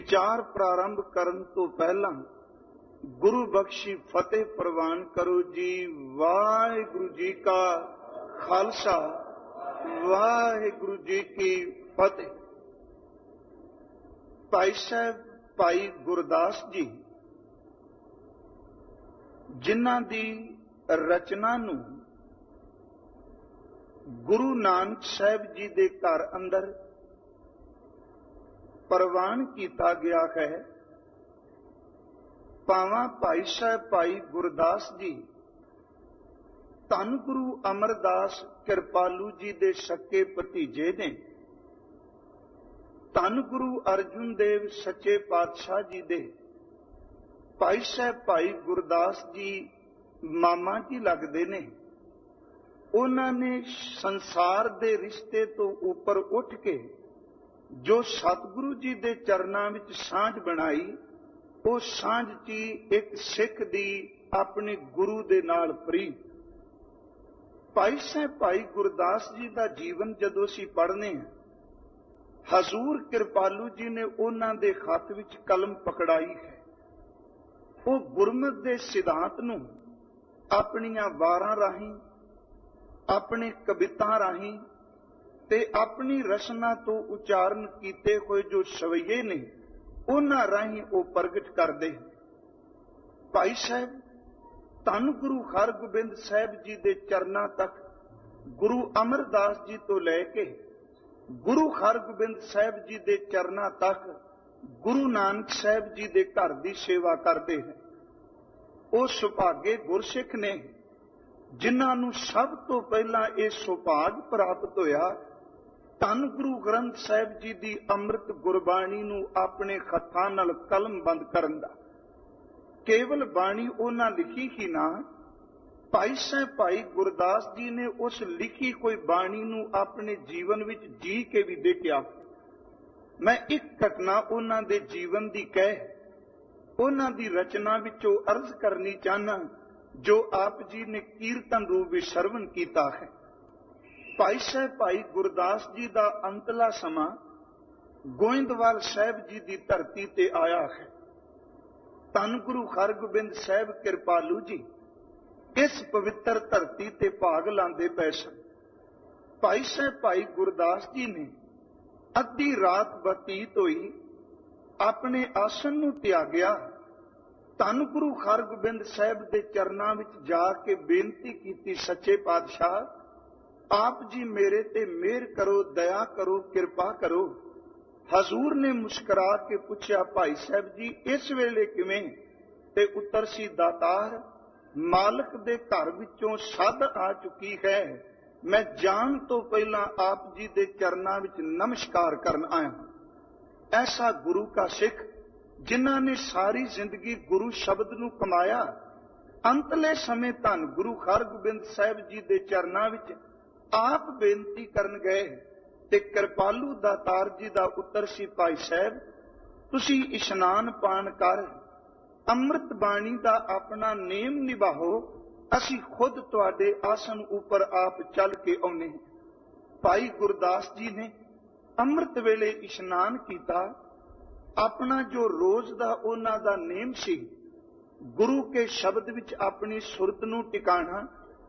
ਵਿਚਾਰ ਪ੍ਰਾਰੰਭ ਕਰਨ ਤੋਂ ਪਹਿਲਾਂ ਗੁਰੂ ਬਖਸ਼ੀ ਫਤਿਹ ਪ੍ਰਵਾਨ ਕਰੋ ਜੀ। ਵਾਹਿਗੁਰੂ ਜੀ ਕਾ ਖਾਲਸਾ, ਵਾਹਿਗੁਰੂ ਜੀ ਕੀ ਫਤਿਹ। ਭਾਈ ਸਾਹਿਬ ਭਾਈ ਗੁਰਦਾਸ ਜੀ, ਜਿਨ੍ਹਾਂ ਦੀ ਰਚਨਾ ਨੂੰ ਗੁਰੂ ਨਾਨਕ ਸਾਹਿਬ ਜੀ ਦੇ ਘਰ ਅੰਦਰ ਪ੍ਰਵਾਨ ਕੀਤਾ ਗਿਆ ਹੈ। ਭਾਵਾਂ ਭਾਈ ਸਾਹਿਬ ਭਾਈ ਗੁਰਦਾਸ ਜੀ ਧੰਨ ਗੁਰੂ ਅਮਰਦਾਸ ਕਿਰਪਾਲੂ ਜੀ ਦੇ ਸਕੇ ਭਤੀਜੇ ਨੇ। ਧੰਨ ਗੁਰੂ ਅਰਜੁਨ ਦੇਵ ਸੱਚੇ ਪਾਤਸ਼ਾਹ ਜੀ ਦੇ ਭਾਈ ਸਾਹਿਬ ਭਾਈ ਗੁਰਦਾਸ ਜੀ ਮਾਮਾ ਜੀ ਲੱਗਦੇ ਨੇ। ਉਹਨਾਂ ਨੇ ਸੰਸਾਰ ਦੇ ਰਿਸ਼ਤੇ ਤੋਂ ਉੱਪਰ ਉੱਠ ਕੇ ਜੋ ਸਤਿਗੁਰੂ ਜੀ ਦੇ ਚਰਨਾਂ ਵਿੱਚ ਸਾਂਝ ਬਣਾਈ, ਉਹ ਸਾਂਝ 'ਚ ਇੱਕ ਸਿੱਖ ਦੀ ਆਪਣੇ ਗੁਰੂ ਦੇ ਨਾਲ ਪ੍ਰੀਤ। ਭਾਈ ਸਾਹਿਬ ਭਾਈ ਗੁਰਦਾਸ ਜੀ ਦਾ ਜੀਵਨ ਜਦੋਂ ਅਸੀਂ ਪੜ੍ਹਨੇ ਹਾਂ, ਹਜ਼ੂਰ ਕਿਰਪਾਲੂ ਜੀ ਨੇ ਉਹਨਾਂ ਦੇ ਹੱਥ ਵਿੱਚ ਕਲਮ ਪਕੜਾਈ ਹੈ। ਉਹ ਗੁਰਮਤਿ ਦੇ ਸਿਧਾਂਤ ਨੂੰ ਆਪਣੀਆਂ ਵਾਰਾਂ ਰਾਹੀਂ, ਆਪਣੇ ਕਵਿਤਾ ਰਾਹੀਂ ਤੇ ਆਪਣੀ ਰਚਨਾ ਤੋਂ ਉਚਾਰਨ ਕੀਤੇ ਹੋਏ ਜੋ ਸਵਈਏ ਨੇ, ਉਹਨਾਂ ਰਾਹੀਂ ਉਹ ਪ੍ਰਗਟ ਕਰਦੇ। ਭਾਈ ਸਾਹਿਬ ਧੰਨ ਗੁਰੂ ਹਰਗੋਬਿੰਦ ਸਾਹਿਬ ਜੀ ਦੇ ਚਰਨਾਂ ਤੱਕ, ਗੁਰੂ ਅਮਰਦਾਸ ਜੀ ਤੋਂ ਲੈ ਕੇ ਗੁਰੂ ਹਰਗੋਬਿੰਦ ਸਾਹਿਬ ਜੀ ਦੇ ਚਰਨਾਂ ਤੱਕ ਗੁਰੂ ਨਾਨਕ ਸਾਹਿਬ ਜੀ ਦੇ ਘਰ ਦੀ ਸੇਵਾ ਕਰਦੇ ਹਨ। ਉਹ ਸੁਭਾਗੇ ਗੁਰਸਿੱਖ ਨੇ ਜਿਨ੍ਹਾਂ ਨੂੰ ਸਭ ਤੋਂ ਪਹਿਲਾਂ ਇਹ ਸੁਭਾਗ ਪ੍ਰਾਪਤ ਹੋਇਆ ਧੰਨ ਗੁਰੂ ਗ੍ਰੰਥ ਸਾਹਿਬ ਜੀ ਦੀ ਅੰਮ੍ਰਿਤ ਗੁਰਬਾਣੀ ਨੂੰ ਆਪਣੇ ਹੱਥਾਂ ਨਾਲ ਕਲਮਬੰਦ ਕਰਨ ਦਾ। ਕੇਵਲ ਬਾਣੀ ਉਹਨਾਂ ਲਿਖੀ ਹੀ ਨਾ, ਭਾਈ ਸਾਹਿਬ ਭਾਈ ਗੁਰਦਾਸ ਜੀ ਨੇ ਉਸ ਲਿਖੀ ਕੋਈ ਬਾਣੀ ਨੂੰ ਆਪਣੇ ਜੀਵਨ ਵਿੱਚ ਜੀ ਕੇ ਵੀ ਦੇਖਿਆ। ਮੈਂ ਇੱਕ ਘਟਨਾ ਉਹਨਾਂ ਦੇ ਜੀਵਨ ਦੀ ਕਹਿ, ਉਹਨਾਂ ਦੀ ਰਚਨਾ ਵਿੱਚੋਂ ਅਰਜ਼ ਕਰਨੀ ਚਾਹਨਾ, ਜੋ ਆਪ ਜੀ ਨੇ ਕੀਰਤਨ ਰੂਪ ਵਿੱਚ ਸਰਵਣ ਕੀਤਾ ਹੈ। ਭਾਈ ਸਾਹਿਬ ਭਾਈ ਗੁਰਦਾਸ ਜੀ ਦਾ ਅੰਤਲਾ ਸਮਾਂ ਗੋਇੰਦਵਾਲ ਸਾਹਿਬ ਜੀ ਦੀ ਧਰਤੀ ਤੇ ਆਇਆ ਹੈ। ਧੰਨ ਗੁਰੂ ਹਰਗੋਬਿੰਦ ਸਾਹਿਬ ਕਿਰਪਾਲੂ ਜੀ ਇਸ ਪਵਿੱਤਰ ਧਰਤੀ ਤੇ ਭਾਗ ਲਾਂਦੇ ਪਏ ਸਨ। ਭਾਈ ਸਾਹਿਬ ਭਾਈ ਗੁਰਦਾਸ ਜੀ ਨੇ ਅੱਧੀ ਰਾਤ ਬਤੀਤ ਹੋਈ ਆਪਣੇ ਆਸਣ ਨੂੰ ਤਿਆਗਿਆ। ਧੰਨ ਗੁਰੂ ਹਰਗੋਬਿੰਦ ਸਾਹਿਬ ਦੇ ਚਰਨਾਂ ਵਿੱਚ ਜਾ ਕੇ ਬੇਨਤੀ ਕੀਤੀ, ਸੱਚੇ ਪਾਤਸ਼ਾਹ ਆਪ ਜੀ ਮੇਰੇ ਤੇ ਮਿਹਰ ਕਰੋ, ਦਇਆ ਕਰੋ, ਕਿਰਪਾ ਕਰੋ। ਹਜ਼ੂਰ ਨੇ ਮੁਸਕਰਾ ਕੇ ਪੁੱਛਿਆ, ਭਾਈ ਸਾਹਿਬ ਜੀ ਇਸ ਵੇਲੇ ਕਿਵੇਂ? ਤੇ ਉੱਤਰ ਸੀ, ਦਾਤਾਰ ਮਾਲਕ ਦੇ ਘਰ ਵਿੱਚੋਂ ਸੱਦ ਆ ਚੁੱਕੀ ਹੈ। ਮੈਂ ਜਾਣ ਤੋਂ ਪਹਿਲਾਂ ਆਪ ਜੀ ਦੇ ਚਰਨਾਂ ਵਿੱਚ ਨਮਸਕਾਰ ਕਰਨ ਆਇਆ। ਐਸਾ ਗੁਰੂ ਕਾ ਸਿੱਖ ਜਿਨ੍ਹਾਂ ਨੇ ਸਾਰੀ ਜ਼ਿੰਦਗੀ ਗੁਰੂ ਸ਼ਬਦ ਨੂੰ ਕਮਾਇਆ, ਅੰਤਲੇ ਸਮੇਂ ਧੰਨ ਗੁਰੂ ਹਰਗੋਬਿੰਦ ਸਾਹਿਬ ਜੀ ਦੇ ਚਰਨਾਂ ਵਿੱਚ ਆਪ ਬੇਨਤੀ ਕਰਨ ਗਏ ਤੇ ਕਿਰਪਾਲੂ ਦਾਤਾਰ ਜੀ ਦਾ ਉੱਤਰ ਸੀ, ਭਾਈ ਸਾਹਿਬ ਤੁਸੀਂ ਇਸ਼ਨਾਨ ਪਾਣ ਕਰ ਅੰਮ੍ਰਿਤ ਬਾਣੀ ਦਾ ਆਪਣਾ ਨੇਮ ਨਿਭਾਓ, ਅਸੀਂ ਖੁਦ ਤੁਹਾਡੇ ਆਸਣ ਉੱਪਰ ਆਪ ਚੱਲ ਕੇ ਆਉਨੇ। ਭਾਈ ਗੁਰਦਾਸ ਜੀ ਨੇ ਅੰਮ੍ਰਿਤ ਵੇਲੇ ਇਸ਼ਨਾਨ ਕੀਤਾ। ਆਪਣਾ ਜੋ ਰੋਜ਼ ਦਾ ਉਹਨਾਂ ਦਾ ਨੇਮ ਸੀ, ਗੁਰੂ ਕੇ ਸ਼ਬਦ ਵਿੱਚ ਆਪਣੀ ਸੁਰਤ ਨੂੰ ਟਿਕਾਣਾ,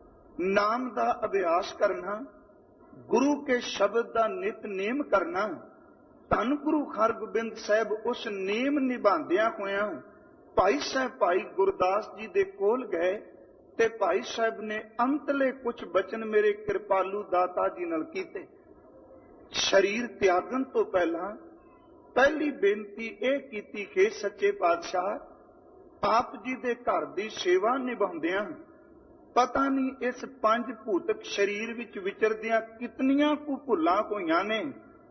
ਨਾਮ ਦਾ ਅਭਿਆਸ ਕਰਨਾ, ਗੁਰੂ ਕੇ ਸ਼ਬਦ ਦਾ ਨਿਤ ਨੇਮ ਕਰਨਾ। ਧੰਨ ਗੁਰੂ ਹਰਗੋਬਿੰਦ ਸਾਹਿਬ ਉਸ ਨੇਮ ਨਿਭਾਉਂਦਿਆਂ ਹੋਇਆਂ ਭਾਈ ਸਾਹਿਬ ਭਾਈ ਗੁਰਦਾਸ ਜੀ ਦੇ ਕੋਲ ਗਏ ਤੇ ਭਾਈ ਸਾਹਿਬ ਨੇ ਅੰਤਲੇ ਕੁਝ ਬਚਨ ਮੇਰੇ ਕਿਰਪਾਲੂ ਦਾਤਾ ਜੀ ਨਾਲ ਕੀਤੇ। ਸਰੀਰ ਤਿਆਗਣ ਤੋਂ ਪਹਿਲਾਂ ਪਹਿਲੀ ਬੇਨਤੀ ਇਹ ਕੀਤੀ ਕਿ ਸੱਚੇ ਪਾਤਸ਼ਾਹ ਆਪ ਜੀ ਦੇ ਘਰ ਦੀ ਸੇਵਾ ਨਿਭਾਉਂਦਿਆਂ ਪਤਾ ਨਹੀਂ ਇਸ ਪੰਜ ਭੂਤਕ ਸਰੀਰ ਵਿੱਚ ਵਿਚਰਦਿਆਂ ਕਿਤਨੀਆਂ ਕੁ ਭੁੱਲਾਂ ਹੋਈਆਂ ਨੇ।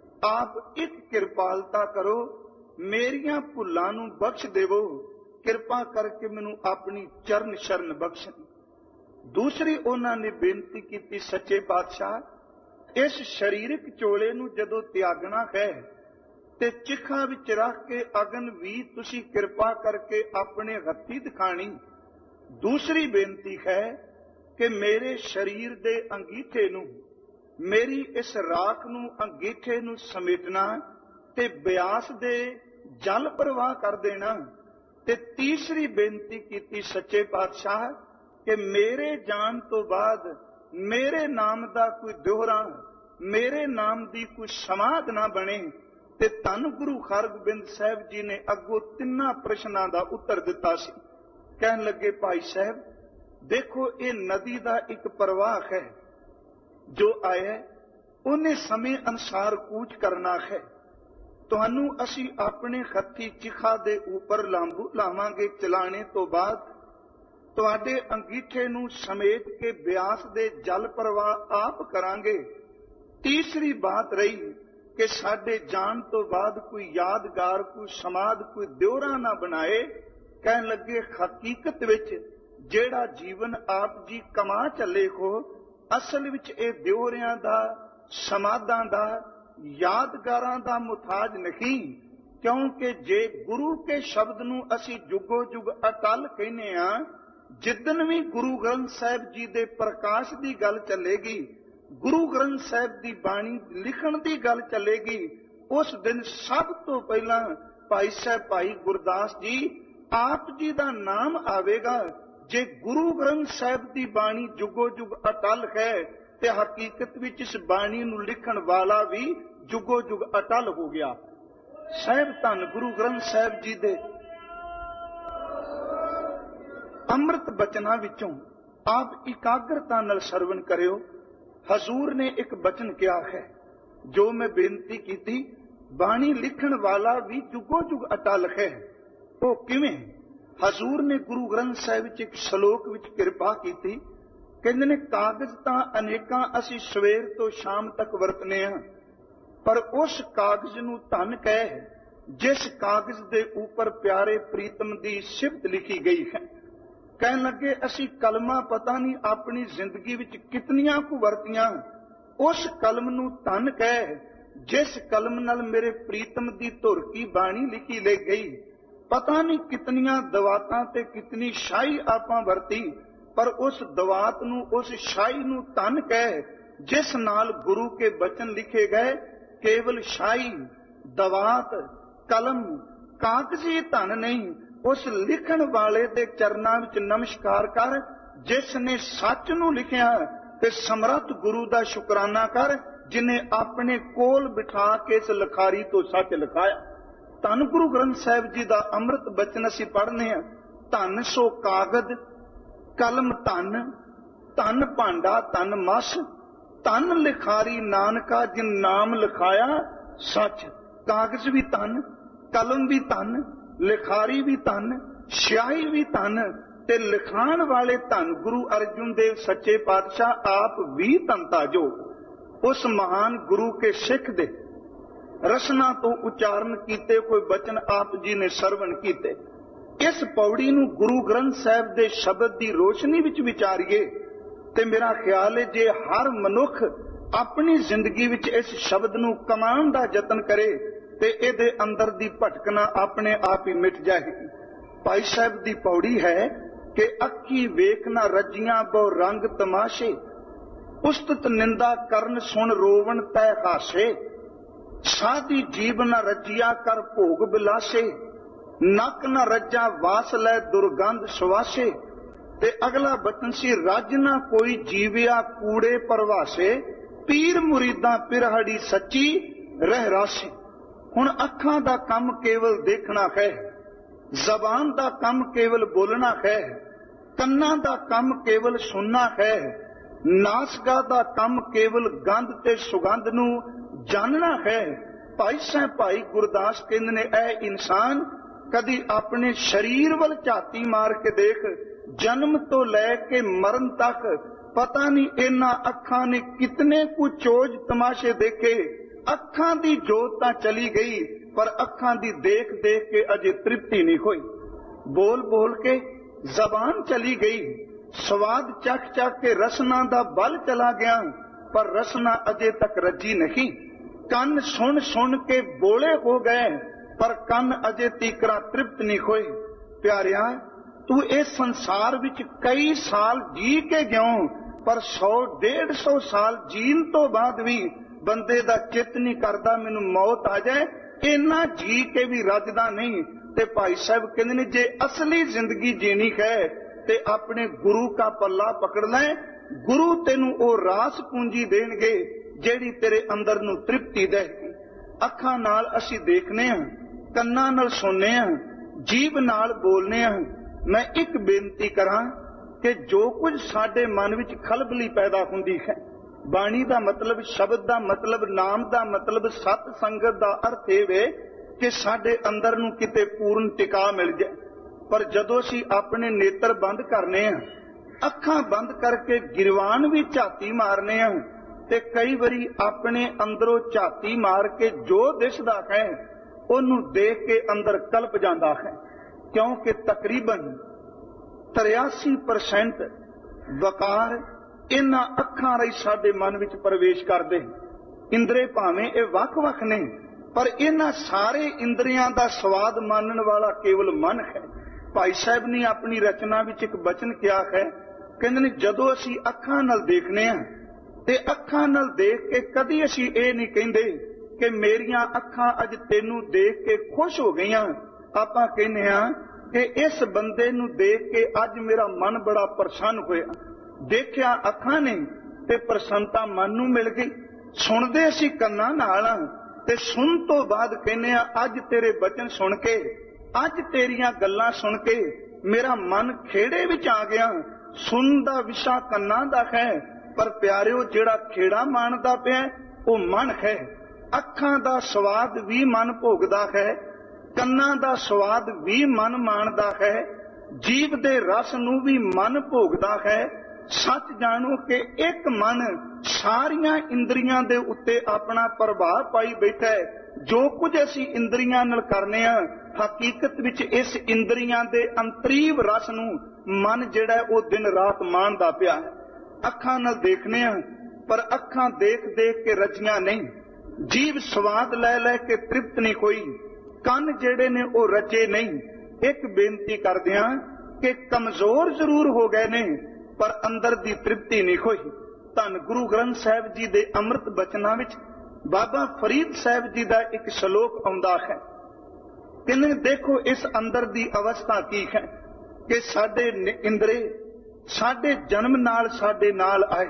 ਆਪ ਇੱਕ ਕਿਰਪਾਲਤਾ ਕਰੋ, ਮੇਰੀਆਂ ਭੁੱਲਾਂ ਨੂੰ ਬਖਸ਼ ਦੇਵੋ, ਕਿਰਪਾ ਕਰਕੇ ਮੈਨੂੰ ਆਪਣੀ ਚਰਨ ਸ਼ਰਨ ਬਖਸ਼ਣ। ਦੂਸਰੀ ਉਹਨਾਂ ਨੇ ਬੇਨਤੀ ਕੀਤੀ, ਸੱਚੇ ਪਾਤਸ਼ਾਹ ਇਸ ਸਰੀਰਕ ਚੋਲੇ ਨੂੰ ਜਦੋਂ ਤਿਆਗਣਾ ਹੈ ਤੇ ਚਿਖਾ ਵਿੱਚ ਰੱਖ ਕੇ ਅਗਨ ਵੀ ਤੁਸੀਂ ਕਿਰਪਾ ਕਰਕੇ ਆਪਣੇ ਹੱਥੀਂ ਦਿਖਾਣੀ। ਦੂਸਰੀ ਬੇਨਤੀ ਹੈ ਕਿ ਮੇਰੇ ਸਰੀਰ ਦੇ ਅੰਗੀਠੇ ਨੂੰ, ਮੇਰੀ ਇਸ ਰਾਖ ਨੂੰ ਅੰਗੀਠੇ ਨੂੰ ਸਮੇਟਣਾ ਤੇ ਬਿਆਸ ਦੇ ਜਲ ਪ੍ਰਵਾਹ ਕਰ ਦੇਣਾ। ਤੇ ਤੀਸਰੀ ਬੇਨਤੀ ਕੀਤੀ ਸੱਚੇ ਪਾਤਸ਼ਾਹ ਕਿ ਮੇਰੇ ਜਾਣ ਤੋਂ ਬਾਅਦ ਮੇਰੇ ਨਾਮ ਦਾ ਕੋਈ ਦੋਹਰਾ, ਮੇਰੇ ਨਾਮ ਦੀ ਕੋਈ ਸਮਾਧ ਨਾ ਬਣੇ। ਤੇ ਧੰਨ ਗੁਰੂ ਹਰਗੋਬਿੰਦ ਸਾਹਿਬ ਜੀ ਨੇ ਅੱਗੋਂ ਤਿੰਨਾਂ ਪ੍ਰਸ਼ਨਾਂ ਦਾ ਉੱਤਰ ਦਿੱਤਾ ਸੀ। ਕਹਿਣ ਲੱਗੇ, ਭਾਈ ਸਾਹਿਬ ਦੇਖੋ, ਇਹ ਨਦੀ ਦਾ ਇੱਕ ਪ੍ਰਵਾਹ ਹੈ, ਜੋ ਆਇਆ ਉਹਨੇ ਸਮੇਂ ਅਨੁਸਾਰ ਕੂਚ ਕਰਨਾ ਹੈ। ਤੁਹਾਨੂੰ ਅਸੀਂ ਆਪਣੇ ਹੱਥੀ ਚਿਖਾ ਦੇ ਉੱਪਰ ਲਾਂਬੂ ਲਾਵਾਂਗੇ। ਚਲਾਣੇ ਤੋਂ ਬਾਅਦ ਤੁਹਾਡੇ ਅੰਗੀਠੇ ਨੂੰ ਸਮੇਟ ਕੇ ਬਿਆਸ ਦੇ ਜਲ ਪ੍ਰਵਾਹ ਆਪ ਕਰਾਂਗੇ। ਤੀਸਰੀ ਬਾਤ ਰਹੀ ਕਿ ਸਾਡੇ ਜਾਣ ਤੋਂ ਬਾਅਦ ਕੋਈ ਯਾਦਗਾਰ, ਕੋਈ ਸਮਾਧ, ਕੋਈ ਦਿਉਰਾ ਨਾ ਬਣਾਏ। ਕਹਿਣ ਲੱਗੇ, ਹਕੀਕਤ ਵਿੱਚ ਜਿਹੜਾ ਜੀਵਨ ਆਪ ਜੀ ਕਮਾ ਚੱਲੇ ਹੋ, ਅਸਲ ਵਿੱਚ ਇਹ ਦਿਉਰਿਆਂ ਦਾ, ਸਮਾਧਾਂ ਦਾ, ਯਾਦਗਾਰਾਂ ਦਾ ਮੁਤਾਜ ਨਹੀਂ। ਕਿਉਂਕਿ ਜੇ ਗੁਰੂ ਕੇ ਸ਼ਬਦ ਨੂੰ ਅਸੀਂ ਜੁਗੋ ਜੁਗ ਅਟਲ ਕਹਿੰਦੇ ਆ, ਜਿੱਦਣ ਵੀ ਗੁਰੂ ਗ੍ਰੰਥ ਸਾਹਿਬ ਜੀ ਦੇ ਪ੍ਰਕਾਸ਼ ਦੀ ਗੱਲ ਚੱਲੇਗੀ, ਗੁਰੂ ਗ੍ਰੰਥ ਸਾਹਿਬ ਦੀ ਬਾਣੀ ਲਿਖਣ ਦੀ ਗੱਲ ਚੱਲੇਗੀ, ਉਸ ਦਿਨ ਸਭ ਤੋਂ ਪਹਿਲਾਂ ਭਾਈ ਸਾਹਿਬ ਭਾਈ ਗੁਰਦਾਸ ਜੀ ਆਪ ਜੀ ਦਾ ਨਾਮ ਆਵੇਗਾ। ਜੇ ਗੁਰੂ ਗ੍ਰੰਥ ਸਾਹਿਬ ਦੀ ਬਾਣੀ ਜੁਗੋ ਜੁਗ ਅਟਲ ਹੈ ਤੇ ਹਕੀਕਤ ਵਿੱਚ ਇਸ ਬਾਣੀ ਨੂੰ ਲਿਖਣ ਵਾਲਾ ਵੀ ਜੁਗੋ ਜੁਗ ਅਟਲ ਹੋ ਗਿਆ। ਸਾਹਿਬ ਧੰਨ ਗੁਰੂ ਗ੍ਰੰਥ ਸਾਹਿਬ ਜੀ ਦੇ ਅੰਮ੍ਰਿਤ ਬਚਨਾਂ ਵਿੱਚੋਂ ਆਪ ਇਕਾਗਰਤਾ ਨਾਲ ਸਰਵਣ ਕਰਿਓ। ਹਜ਼ੂਰ ਨੇ ਇੱਕ ਬਚਨ ਕਿਹਾ ਹੈ, ਜੋ ਮੈਂ ਬੇਨਤੀ ਕੀਤੀ, ਬਾਣੀ ਲਿਖਣ ਵਾਲਾ ਵੀ ਜੁਗੋ ਜੁਗ ਅਟਲ ਹੈ। ਉਹ ਕਿਵੇਂ? ਹਜ਼ੂਰ ਨੇ ਗੁਰੂ ਗ੍ਰੰਥ ਸਾਹਿਬ ਵਿੱਚ ਇੱਕ ਸ਼ਲੋਕ ਵਿੱਚ ਕਿਰਪਾ ਕੀਤੀ। ਕਹਿੰਦੇ ਨੇ, ਕਾਗਜ਼ ਤਾਂ ਅਨੇਕਾਂ ਅਸੀਂ ਸਵੇਰ ਤੋਂ ਸ਼ਾਮ ਤੱਕ ਵਰਤਨੇ ਆ, ਪਰ ਉਸ ਕਾਗਜ਼ ਨੂੰ ਧਨ ਕਹਿ ਜਿਸ ਕਾਗਜ਼ ਦੇ ਉੱਪਰ ਪਿਆਰੇ ਪ੍ਰੀਤਮ ਦੀ ਸਿਫਤ ਲਿਖੀ ਗਈ ਹੈ। ਕਹਿਣ ਲੱਗੇ, ਅਸੀਂ ਕਲਮਾਂ ਪਤਾ ਨਹੀਂ ਆਪਣੀ ਜ਼ਿੰਦਗੀ ਵਿੱਚ ਕਿਤਨੀਆਂ ਕੁ ਵਰਤੀਆਂ। ਉਸ ਕਲਮ ਨੂੰ ਧਨ ਕਹਿ ਜਿਸ ਕਲਮ ਨਾਲ ਮੇਰੇ ਪ੍ਰੀਤਮ ਦੀ ਧੁਰ ਕੀ ਬਾਣੀ ਲਿਖੀ ਲੈ ਗਈ। ਪਤਾ ਨਹੀਂ ਕਿਤਨੀਆਂ ਦਵਾਤਾਂ ਤੇ ਕਿਤਨੀ ਸ਼ਾਹੀ ਆਪਾਂ ਵਰਤੀ, ਪਰ ਉਸ ਦਵਾਤ ਨੂੰ, ਉਸ ਸ਼ਾਹੀ ਨੂੰ ਧਨ ਕਹਿ ਜਿਸ ਨਾਲ ਗੁਰੂ ਕੇ ਬਚਨ ਲਿਖੇ ਗਏ। ਕੇਵਲ ਸ਼ਾਹੀ, ਦਵਾਤ, ਕਲਮ, ਕਾਗਜ਼ੀ ਧਨ ਨਹੀਂ, ਉਸ ਲਿਖਣ ਵਾਲੇ ਦੇ ਚਰਨਾਂ ਵਿੱਚ ਨਮਸਕਾਰ ਕਰ ਜਿਸ ਨੇ ਸੱਚ ਨੂੰ ਲਿਖਿਆ, ਤੇ ਸਮਰੱਥ ਗੁਰੂ ਦਾ ਸ਼ੁਕਰਾਨਾ ਕਰ ਜਿਨੇ ਆਪਣੇ ਕੋਲ ਬਿਠਾ ਕੇ ਇਸ ਲਿਖਾਰੀ ਤੋਂ ਸੱਚ ਲਿਖਾਇਆ। ਧੰਨ ਗੁਰੂ ਗ੍ਰੰਥ ਸਾਹਿਬ ਜੀ ਦਾ ਅੰਮ੍ਰਿਤ ਬਚਨ ਅਸੀਂ ਪੜ੍ਹਨੇ ਆ। ਧੰਨ ਸੋ ਕਾਗਦ ਕਲਮ ਧੰਨ, ਧੰਨ ਭਾਂਡਾ ਧੰਨ ਮਸ, ਧੰਨ ਲਿਖਾਰੀ ਨਾਨਕਾ ਜਿਨ ਨਾਮ ਲਿਖਾਇਆ ਸੱਚ। ਕਾਗਜ਼ ਵੀ ਧੰਨ, ਕਲਮ ਵੀ ਧੰਨ, ਲਿਖਾਰੀ ਵੀ ਧੰਨ, ਸਿਆਹੀ ਵੀ ਧੰਨ, ਤੇ ਲਿਖਾਣ ਵਾਲੇ ਧੰਨ ਗੁਰੂ ਅਰਜੁਨ ਦੇਵ ਸੱਚੇ ਪਾਤਸ਼ਾਹ ਆਪ ਵੀ ਧੰਤਾ। ਜੋ ਉਸ ਮਹਾਨ ਗੁਰੂ ਕੇ ਸਿੱਖ ਦੇ ਰਸਨਾ ਤੋਂ ਉਚਾਰਨ ਕੀਤੇ ਕੋਈ ਬਚਨ ਆਪ ਜੀ ਨੇ ਸਰਵਣ ਕੀਤੇ। ਇਸ ਪੌੜੀ ਨੂੰ ਗੁਰੂ ਗ੍ਰੰਥ ਸਾਹਿਬ ਦੇ ਸ਼ਬਦ ਦੀ ਰੋਸ਼ਨੀ ਵਿੱਚ ਵਿਚਾਰੀਏ ਤੇ ਮੇਰਾ ਖਿਆਲ ਹੈ ਜੇ ਹਰ ਮਨੁੱਖ ਆਪਣੀ ਜ਼ਿੰਦਗੀ ਵਿੱਚ ਇਸ ਸ਼ਬਦ ਨੂੰ ਕਮਾਉਣ ਦਾ ਯਤਨ ਕਰੇ ਤੇ ਇਹਦੇ ਅੰਦਰ ਦੀ ਭਟਕਣਾ ਆਪਣੇ ਆਪ ਹੀ ਮਿਟ ਜਾਏਗੀ। ਭਾਈ ਸਾਹਿਬ ਦੀ ਪੌੜੀ ਹੈ ਕਿ ਅੱਖੀ ਵੇਖ ਨਾ ਰੱਜੀਆਂ ਬਹੁ ਰੰਗ ਤਮਾਸ਼ੇ, ਉਸਤਤ ਨਿੰਦਾ ਕਰਨ ਸੁਣ ਰੋਵਣ ਤੈ ਹਾਸੇ, ਸਾਧੀ ਜੀਵ ਨਾ ਰੱਜਿਆ ਕਰ ਭੋਗ ਬਿਲਾਸੇ, ਨੱਕ ਨਾ ਰੱਜਾ ਵਾਸ ਲੈ ਦੁਰਗੰਧ ਸੁਵਾਸੇ। ਤੇ ਅਗਲਾ ਬਚਨ ਸੀ, ਰੱਜ ਨਾ ਕੋਈ ਜੀਵਿਆ ਕੂੜੇ ਪਰਵਾਸੇ, ਪੀਰ ਮੁਰੀਦਾਂ ਪਿਰਹੜੀ ਸੱਚੀ ਰਹਿ ਰਾਸੇ। ਹੁਣ ਅੱਖਾਂ ਦਾ ਕੰਮ ਕੇਵਲ ਦੇਖਣਾ ਹੈ, ਜ਼ਬਾਨ ਦਾ ਕੰਮ ਕੇਵਲ ਬੋਲਣਾ ਹੈ, ਕੰਨਾਂ ਦਾ ਕੰਮ ਕੇਵਲ ਸੁਣਨਾ ਹੈ, ਨਾਸਗਾ ਦਾ ਕੰਮ ਕੇਵਲ ਗੰਧ ਤੇ ਸੁਗੰਧ ਨੂੰ ਜਾਣਨਾ ਹੈ। ਭਾਈ ਸਾਹਿਬ ਭਾਈ ਗੁਰਦਾਸ ਕਹਿੰਦੇ ਨੇ, ਇਹ ਇਨਸਾਨ ਕਦੀ ਆਪਣੇ ਸਰੀਰ ਵੱਲ ਝਾਤੀ ਮਾਰ ਕੇ ਦੇਖ, ਜਨਮ ਤੋਂ ਲੈ ਕੇ ਮਰਨ ਤੱਕ ਪਤਾ ਨਹੀਂ ਇਹਨਾਂ ਅੱਖਾਂ ਨੇ ਕਿਤਨੇ ਕੁ ਚੋਜ ਤਮਾਸ਼ੇ ਦੇਖੇ। ਅੱਖਾਂ ਦੀ ਜੋਤ ਤਾਂ ਚਲੀ ਗਈ, ਪਰ ਅੱਖਾਂ ਦੀ ਦੇਖ ਦੇਖ ਕੇ ਅਜੇ ਤ੍ਰਿਪਤੀ ਨਹੀਂ ਹੋਈ। ਬੋਲ ਬੋਲ ਕੇ ਜ਼ਬਾਨ ਚਲੀ ਗਈ, ਸਵਾਦ ਚੱਖ ਚੱਖ ਕੇ ਰਸਨਾ ਦਾ ਬਲ ਚਲਾ ਗਿਆ, ਪਰ ਰਸਨਾ ਅਜੇ ਤੱਕ ਰੱਜੀ ਨਹੀਂ। ਕੰਨ ਸੁਣ ਸੁਣ ਕੇ ਬੋਲੇ ਹੋ ਗਏ, ਪਰ ਕੰਨ ਅਜੇ ਤੀਕਰਾ ਤ੍ਰਿਪਤ ਨਹੀਂ ਹੋਏ। ਪਿਆਰਿਆ, ਤੂੰ ਇਸ ਸੰਸਾਰ ਵਿੱਚ ਕਈ ਸਾਲ ਜੀ ਕੇ ਗਿਓ, ਪਰ 100-150 ਸਾਲ ਜੀਣ ਤੋਂ ਬਾਅਦ ਵੀ ਬੰਦੇ ਦਾ ਚਿੱਤ ਨਹੀਂ ਕਰਦਾ ਮੈਨੂੰ ਮੌਤ ਆ ਜਾਏ इन्ना जी के भी रजदा नहीं। ते भाई साहब कहते ने जे असली जिंदगी जीनी है ते अपने गुरु का पल्ला पकड़ ले। गुरु तेनू ओ रास पूंजी देणगे जेड़ी तेरे अंदर नू तृप्ति देगी। अखां नाल असी देखने हां, कन्नां नाल सुनने हां, जीभ नाल बोलने हां। मैं एक बेनती करां कि जो कुछ साडे मन विच खलबली पैदा हुंदी है, बाणी दा मतलब, शब्द दा मतलब, नाम दा मतलब, सत संगत दा अर्थ ये वे कि साडे अंदर नू किते पूर्ण टिका मिल जाए। पर जदों असीं अपने नेत्र बंद करने हां, अखां बंद करके गिरवान भी झाती मारने हां ते कई बारी अपने अंदरों झाती मार के जो दिसदा है उहनूं देख के अंदर कल्प जांदा है। क्योंकि तकरीबन 83% वकार इन्हां अखां राही साडे मन विच प्रवेश करदे। इंद्रे भावें इह वख-वख ने, पर इन्हां सारे इंद्रियां दा स्वाद मानण वाला केवल मन है। भाई साहब ने अपनी रचना विच एक बचन किया है, कहंदे ने जदों असीं अखां नाल देखने हां ते अखां नाल देख के कदी असीं इह नहीं कहिंदे कि मेरियां अखां अज तैनूं देख के खुश हो गईयां। आपां कहने हां कि इस बंदे नूं देख के अज मेरा मन बड़ा प्रसन्न होया। देखिया अखां ने ते प्रसन्नता मन नूं मिल गई। सुणदे असीं कन्नां नाल ते सुन तो बाद कहने हां अज तेरे बचन सुन के, अज तेरियां गल्लां सुन के मेरा मन खेड़े विच आ गया। सुन दा विशा कन्नां दा है, पर प्यारिओ जिहड़ा खेड़ा माणदा पिया वो मन है। अखां दा स्वाद भी मन भोगदा है, कन्नां दा स्वाद भी मन माणदा है, जीव दे रस नूं भी मन भोगदा है। सच जानो कि एक मन सारियां इंद्रियां दे उत्ते अपना प्रभाव पाई बैठा है। जो कुछ असीं इंद्रियां नाल करने आ, हकीकत विच इस इंद्रियां दे अंतरीव रस नूं मन जिहड़ा है वो दिन रात माणदा पिया है। अखां नाल देखने आ, पर अखां देख देख के रजियां नहीं। जीव स्वाद लै लै के तृप्त नहीं होई, कन जिहड़े ने वो रजे नहीं। एक बेनती करदिआं कि कमजोर जरूर हो गए ने, पर अंदर दी तृप्ति नहीं होई। धन गुरु ग्रंथ साहिब जी दे अमृत बचनां विच बाबा फरीद साहिब जी दा एक श्लोक आउंदा है। कहंदे देखो इस अंदर दी अवस्था की है कि साडे इंद्रे साडे जन्म नाल साडे नाल आए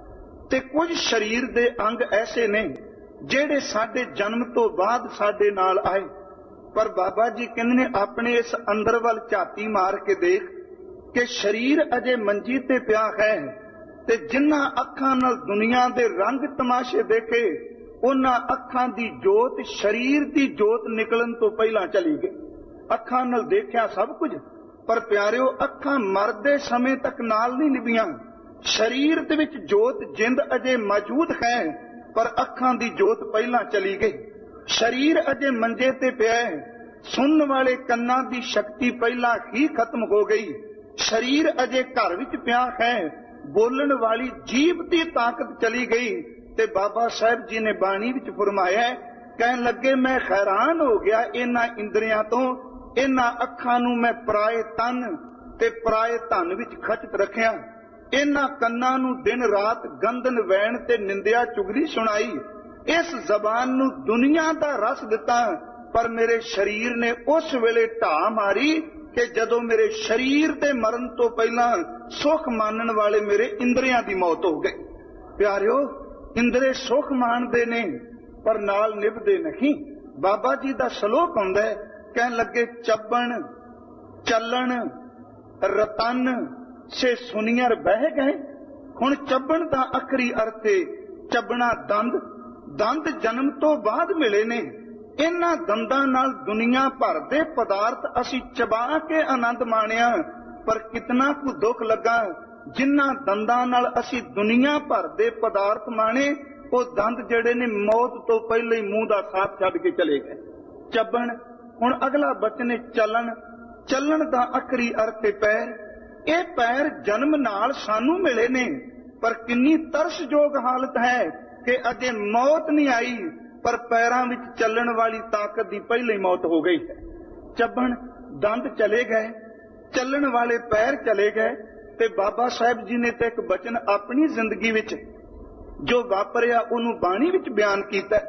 ते कुछ शरीर दे अंग ऐसे ने जेड़े साडे जन्म तो बाद साडे नाल आए। पर बाबा जी कहंदे ने अपने इस अंदर वल झाती मार के देख कि शरीर अजे मंजी ते पिया है ते जिन्हां अखां नाल दुनिया दे रंग तमाशे देखे उन्हां अखां दी जोत शरीर दी जोत निकलन तो पहला चली गई। अखां नाल देखिया सब कुछ, पर प्यारिओ अखां मरदे समय तक नाल नहीं निभियां। शरीर दे विच जोत जिंद अजे मौजूद है, पर अखां दी जोत पहला चली गई। शरीर अजे मंजे ते पिया है, सुनने वाले कन्नां दी शक्ति पहला ही खत्म हो गई। शरीर अजे घर विच पिया है, बोलण वाली जीभ दी ताकत चली गई। ते बाबा साहब जी ने बाणी विच फरमाया, कहन लगे मैं हैरान हो गया इन्हां इंद्रियां तो, इन्हां अखां नूं मैं पराए तन ते पराए धन विच खचत रखिया। इन्हां कन्नां नूं दिन रात गंदन वैण ते निंदिया चुगली सुनाई। इस जबान नूं दुनिया दा रस दिता, पर मेरे शरीर ने उस वेले ढा मारी कि जदों मेरे शरीर दे मरण तो पहला सुख मानण वाले मेरे इंद्रियां दी मौत हो गई। प्यारिओ इंद्रे सुख मानदे ने पर नाल निभदे नहीं। बाबा जी दा श्लोक आउंदा है, कहन लगे चबण चलन रतन से सुनियर बह गए। हुण चबण दा आखरी अर्थ है चबना दंद। दंद जन्म तो बाद मिले ने। इन्हां दंदां नाल दुनिया भर दे पदार्थ असी चबा के आनंद माणिया, पर कितना कु दुख लगा जिन्हां दंदां नाल असी दुनिया भर दे पदार्थ माणे, वो दंद जड़े ने मौत तो पहले ही मुंह दा साथ छड्ड के चले गए। चबण, हुण अगला बचन है चलन। चलन दा आखरी अर्थ है पैर। ये पैर जन्म नाल सानू मिले ने, पर किन्नी तरसयोग हालत है कि अजे मौत नहीं आई, पर पैरां विच चलण वाली ताकत दी पहले ही मौत हो गई है। चबण दंद चले गए, चलण वाले पैर चले गए। ते बाबा साहब जी ने तो एक बचन अपनी जिंदगी विच जो वापरिया उन्होंने बाणी विच बयान कीता।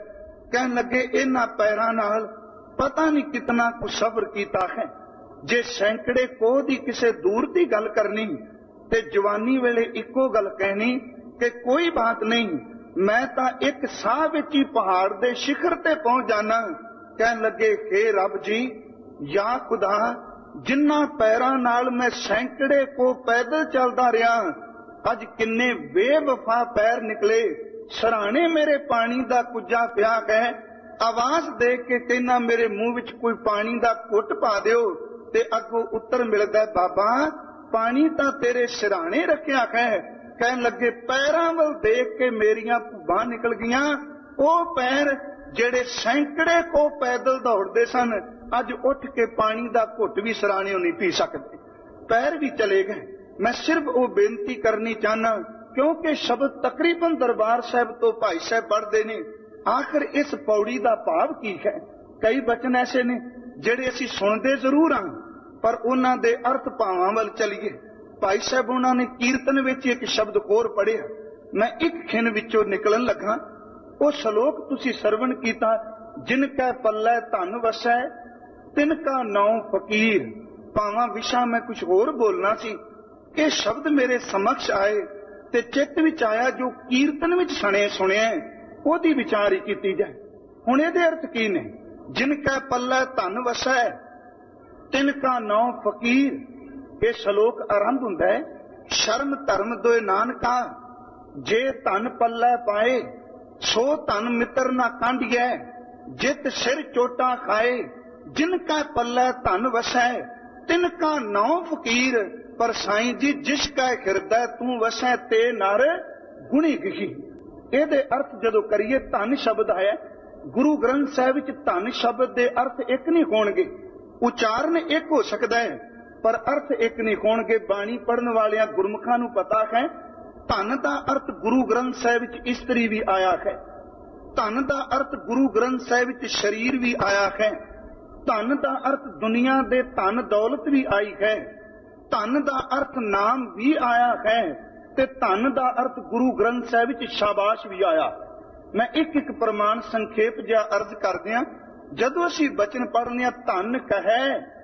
कहन लगे इन्हां पैरां नाल पता नहीं कितना कुछ सबर कीता है। जे सैकड़े कोह दी किसे दूर दी गल करनी ते जवानी वेले इको गल कहनी कि कोई बात नहीं, मैं तां एक साह विच ही पहाड़ दे शिखर ते पहुंच जाना। कहन लगे हे रब जी, या खुदा, जिन्ना पैरां नाल मैं सैकड़े को पैदल चलदा रहा, अज किन्ने बेवफा पैर निकले। सराणे मेरे पानी दा कुजा पिया है, आवाज दे के कहना मेरे मुंह विच कोई पानी दा घुट पा दिओ, ते अगों उत्तर मिलदा बाबा पानी तां तेरे सिराणे रखिया है। कहन लगे पैरां वल देख के मेरियां भुब्बां निकल गईयां। ओ पैर जेड़े सैकड़े को पैदल दौड़दे सन, अज उठ के पानी दा घुट भी सिराणियों नहीं पी सकते, पैर भी चले गए। मैं सिर्फ वो बेनती करनी चाहना, क्योंकि शब्द तकरीबन दरबार साहब तो भाई साहब पढ़ते ने, आखिर इस पौड़ी का भाव की है। कई बचन ऐसे ने जेड़े असीं सुनते जरूर हाँ, पर उन्हां दे अर्थ भावां वल चलीए। भाई साहब उन्होंने कीर्तन विच एक शब्द होर पढ़िया, मैं एक खिन विचों निकलन लगा। वो श्लोक तुसी सरवण कीता, जिनका पल्लै धन वसै तिनका नाउ फकीर। भावां विशा मैं कुछ होर बोलना सी, ये शब्द मेरे समक्ष आए ते चित्त विच आया, जो कीर्तन विच सुनिया ओदी विचार ही कीती जाए। हुण इहदे अर्थ की ने? जिनका पल्लै धन वसै तिनका नाउ फकीर। ये श्लोक आरंभ हुंदा है, शर्म धर्म दोए नानका, जे धन पल्लै पाए सो धन मित्र ना कांढिए, जित सिर चोटा खाए जिनका पल्लै धन वसै तिनका नाउ फकीर। पर साईं जी जिसका हिरदै तू वसै ते नर गुणी गिही। ਇਹਦੇ अर्थ जदों करिए धन शब्द आया गुरु ग्रंथ साहिब विच, धन शब्द के अर्थ एक नहीं होणगे, उचारण एक हो सकता है पर अर्थ एक नहीं होणगे। बाणी पढ़न वालियां गुरमुखां नूं पता है, धन का अर्थ गुरु ग्रंथ साहिब विच इस्त्री भी आया है, धन का अर्थ गुरु ग्रंथ साहिब विच शरीर भी आया है, धन का अर्थ दुनिया दे धन दौलत भी आई है, धन का अर्थ नाम भी आया है, ते धन का अर्थ गुरु ग्रंथ साहिब विच शाबाश भी आया। मैं एक एक प्रमाण संखेप जिहा अर्ज कर दियां। जदों असीं बचन पढ़ने धन कहे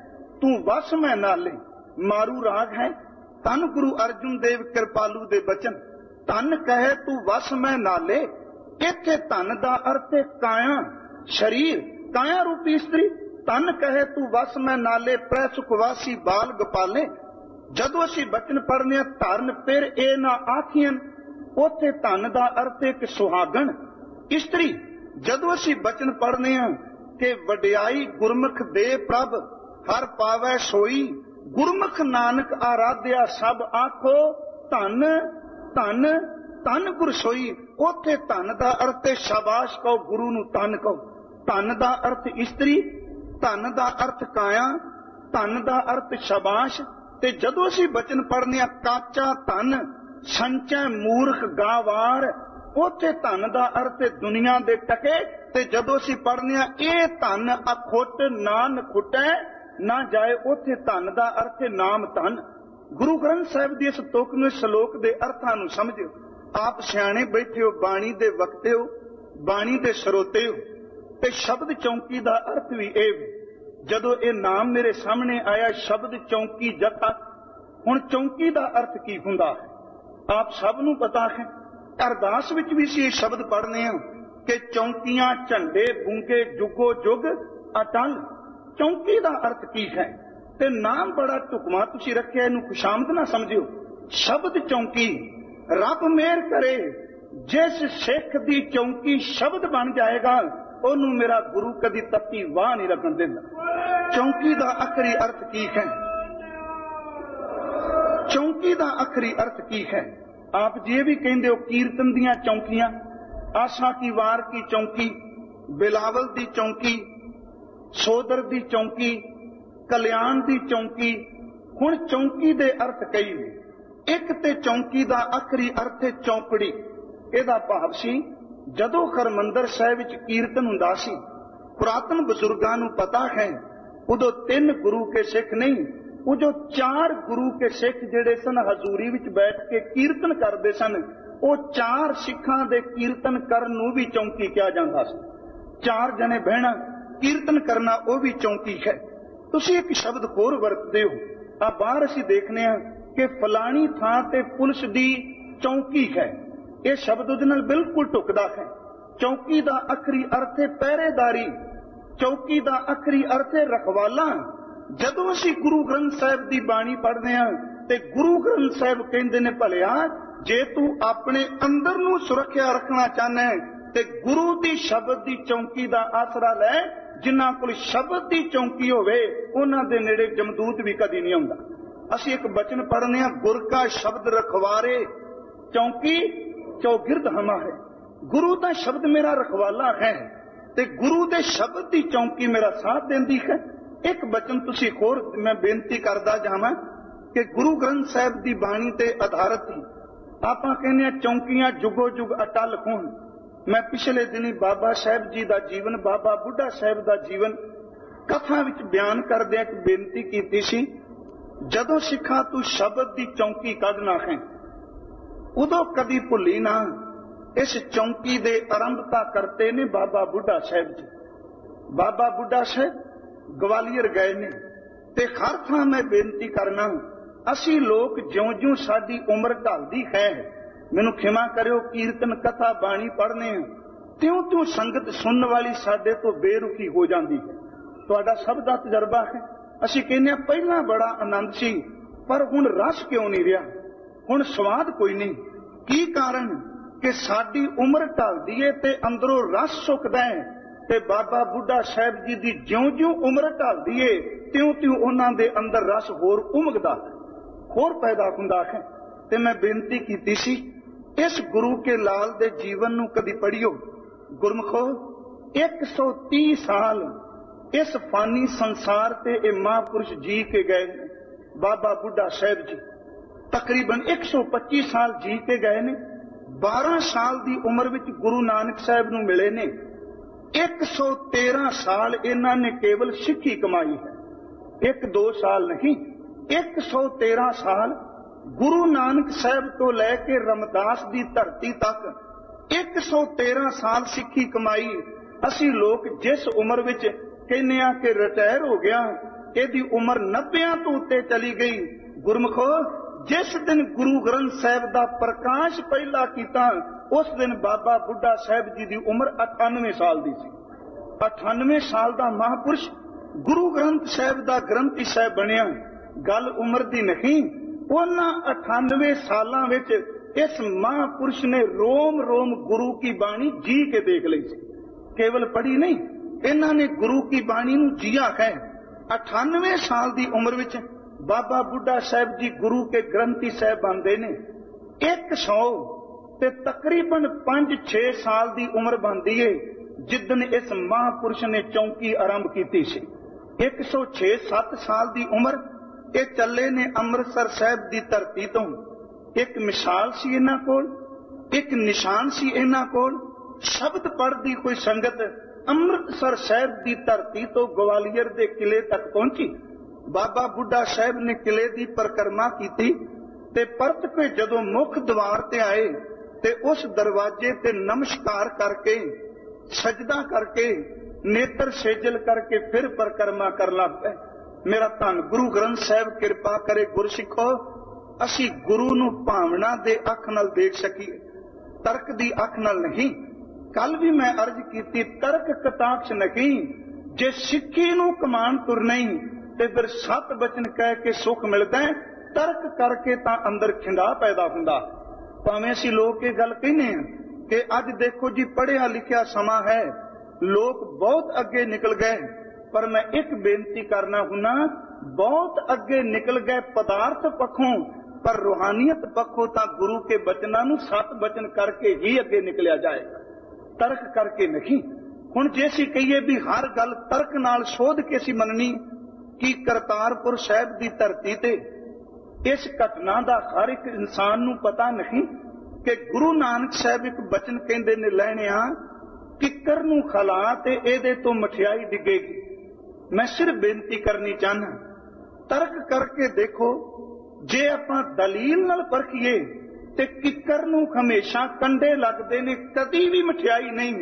तू वस मैं नाले, मारू राग है, धन गुरु अर्जुन देव कृपालू दे बचन। धन कहे तू वस मैं नाले, इत्थे धन का अर्थ है काया शरीर, काया रूपी स्त्री। धन कहे तू वस मैं नाले, प्रै सुखवासी बाल गपाले। जदों असीं बचन पढ़ने धरन फिर ए ना आखियन, उथे धन का अर्थ एक सुहागन स्त्री। जदों असीं बचन पढ़ने कि वडियाई गुरमुख दे प्रभ हर पावै सोई, गुरमुख नानक आराध्या सब आखो धन धन धन गुर सोई। उथे धन का अर्थ है शाबाश कहो, गुरु नूं धन कहो। धन का अर्थ स्त्री, धन का अर्थ काया, धन का अर्थ शाबाश। ते जदों असीं बचन पढ़ने काचा धन संचै मूर्ख गावार, उथे धन का अर्थ दुनिया दे टके। ते जदों असीं पढ़ने ये धन अखुट ना नखुटै ना जाए, उथे धन का अर्थ नाम धन। गुरु ग्रंथ साहिब दी इस तुक नूं श्लोक दे अर्थां नूं समझिओ। आप सियाणे बैठे हो, बाणी दे वक्ते हो, बाणी दे श्रोते हो, ते शब्द चौंकी का अर्थ भी ये। जदों ये नाम मेरे सामने आया शब्द चौंकी जथा, हुण चौंकी का अर्थ की हुंदा है आप सब नूं पता है। अरदास विच भी ये शब्द पढ़ने हैं कि चौंकियां झंडे बूंगे जुगो जुग अटल। चौंकी का अर्थ की है? ते नाम बड़ा ढुकमा तुसीं रखिया, इहनूं खुशामद ना समझिओ। शब्द चौंकी, रब मेहर करे जिस सिख दी चौंकी शब्द बन जाएगा, ओनू मेरा गुरु कदी तत्ती वाह नहीं लगन देंदा। चौंकी का आखिरी अर्थ की है? चौंकी का आखिरी अर्थ की है? आप जे भी कहंदे हो कीर्तन दियां चौंकियां, आशा की वार की चौंकी, बिलावल दी चौंकी, सोदर दी चौंकी, कल्याण दी चौंकी। हुण चौंकी दे अर्थ कई ने। एक ते चौंकी का आखिरी अर्थ है चौंकड़ी। इहदा भाव सी जदों हरमंदर साहिब विच कीर्तन हुंदा सी, पुरातन बजुर्गां नूं पता है उदों 3 गुरु के सिख नहीं, उदों 4 गुरु के सिख जिहड़े सन हजूरी विच बैठ के कीर्तन करदे सन। वो 4 सिखां दे कीर्तन करन नूं भी चौंकी कहा जांदा सी। 4 जने बहना, कीर्तन करना वो भी चौंकी है। तुसी एक शब्द होर वरतदे हो, आ बाहर असीं देखने कि फलानी थां ते पुलिस दी चौंकी है। ये शब्द उहदे नाल बिल्कुल टुकदा है। चौकी दा आखरी अर्थ है पहरेदारी, चौकी दा आखरी अर्थ है रखवाला। जदों असीं गुरु ग्रंथ साहिब दी बाणी पढ़दे हां ते गुरु ग्रंथ साहिब कहंदे ने भलिया जे तू अपने अंदर नूं सुरखिया रखना चाहना है ते गुरु दी शब्द दी चौकी दा आसरा लै। जिन्हां कोल शब्द दी चौकी होवे उन्हां दे नेड़े जमदूत भी कदी नहीं आउंदा। असीं एक बचन पढ़ने हां, गुर का शब्द रखवारे चौकी चौगिरद हमारे। गुरु दा शब्द मेरा रखवाला है ते गुरु दे शब्द दी चौकी मेरा साथ देंदी है। एक बचन तुसी होर मैं बेनती करदा जावां कि गुरु ग्रंथ साहिब दी बाणी ते आधारित ही आपां कहने चौकियां जुगो जुग अटल होण। मैं पिछले दिनी बाबा साहिब जी दा जीवन, बाबा बुढ़ा साहिब दा जीवन कथा विच बयान करदे एक बेनती कीती सी, जदों सिखा तू शब्द दी चौकी कढना है उदों कदी भुली ना इस चौकी दे आरंभता करते ने बाबा बुढ़ा साहिब जी। बाबा बुढ़ा साहिब ग्वालियर गए ने ते हर थां मैं बेनती करना, असी लोग ज्यों ज्यों साडी उम्र ढलदी है, मैनूं खिमा करियो, कीर्तन कथा बाणी पढ़ने त्यों त्यों संगत सुनने वाली साडे तो बेरुखी हो जाती है। तुहाडा सब दा तजर्बा है। असी कहने पहला बड़ा आनंद सी पर हुण रस क्यों नहीं रहा, हुण स्वाद कोई नहीं। की कारण कि साडी उम्र ढलदी है ते अंदरों रस सुकदा है ते बाबा बुढ़ा साहिब जी दी ज्यों ज्यों उम्र ढलदी है त्यों त्यों उन्हां दे अंदर रस होर उमगदा है, होर पैदा हुंदा है। ते मैं बेनती कीती सी इस गुरु के लाल दे जीवन नूं कदी पढ़ियो। गुरमुखो 130 साल इस फानी संसार ते ए महापुरुष जी के गए ने। बाबा बुढ़ा साहिब जी तकरीबन 125 साल जी के गए ने। 12 साल दी उम्र विच गुरु नानक साहिब नूं मिले ने। 113 साल इन्हां ने केवल सिੱਖੀ कमाई है, 1-2 साल नहीं, 113 साल गुरु नानक साहिब तो लैके रमदास दी धरती तक 113 साल सिੱਖੀ कमाई। असी लोग जिस उम्र विच कहने आ कि रिटायर हो गया, इहदी उम्र 90 तो उत्ते चली गई। गुरमुखो जिस दिन गुरु ग्रंथ साहिब दा प्रकाश पहला कीता उस दिन बाबा बुढ़ा साहिब जी दी उम्र 98 साल दी सी। 98 साल दा महापुरुष गुरु ग्रंथ साहिब दा ग्रंथी साहिब बनिया। गल उम्र दी नहीं, उन्हां 98 सालां विच इस महापुरुष ने रोम रोम गुरु की बाणी जी के देख ली सी, केवल पढ़ी नहीं। इन्हां ने गुरु की बाणी नूं जिया है। 98 साल दी उम्र विच बाबा बुढ़ा साहिब जी गुरु के ग्रंथी साहिब बनते ने। 100 ते तकरीबन 5-6 साल दी उम्र बनती है जिदन इस महापुरुष ने चौकी आरंभ की सी। 106-7 साल दी उम्र ये चले ने अमृतसर साहिब दी धरती तो। एक मिसाल सी इन्हां कोल, एक निशान सी इन्हां कोल। शब्द पढ़दी कोई संगत अमृतसर साहिब दी धरती तो ग्वालियर दे किले तक पहुंची। बाबा बुढ़ा साहिब ने किले दी परिक्रमा की ते परत के जदों मुख द्वार ते आए ते उस दरवाजे ते नमस्कार करके सजदा करके नेत्र सेजल करके फिर परिक्रमा कर लग पे। मेरा धन गुरु ग्रंथ साहिब कृपा करे। गुरसिखो असी गुरु नूं भावना दे अख नाल देख सकीए, तर्क दी अख नाल नहीं। कल भी मैं अर्ज की तर्क कटाक्ष नहीं, जे सिੱਖੀ नूं कमान तुर नहीं ते फिर 7 बचन कह के सुख मिलता है, तर्क करके तां अंदर खिंडा पैदा हुंदा। भावें असीं लोग ये गल कहने कि अज देखो जी पढ़िया लिखिया समा है, लोग बहुत अगे निकल गए, पर मैं एक बेनती करना हुना, बहुत अगे निकल गए पदार्थ पक्षों, पर रूहानियत पक्षों तां गुरु के बचनां नूं 7 बचन करके ही अगे निकलिया जाएगा, तर्क करके नहीं। हुण जे असीं कहीए भी हर गल तर्क नाल शोध के असीं मननी कि करतारपुर साहिब दी धरती ते इस घटना दा हर एक इंसान नूं पता नहीं कि गुरु नानक साहिब एक बचन कहंदे ने लैणिया किकर नूं खला ते इहदे तो मठियाई डिगेगी। मैं सिर्फ बेनती करनी चाहना, तर्क करके देखो, जे आपां दलील नाल परखीए ते किकर नूं हमेशा कंडे लगदे ने, कदी भी मठियाई नहीं।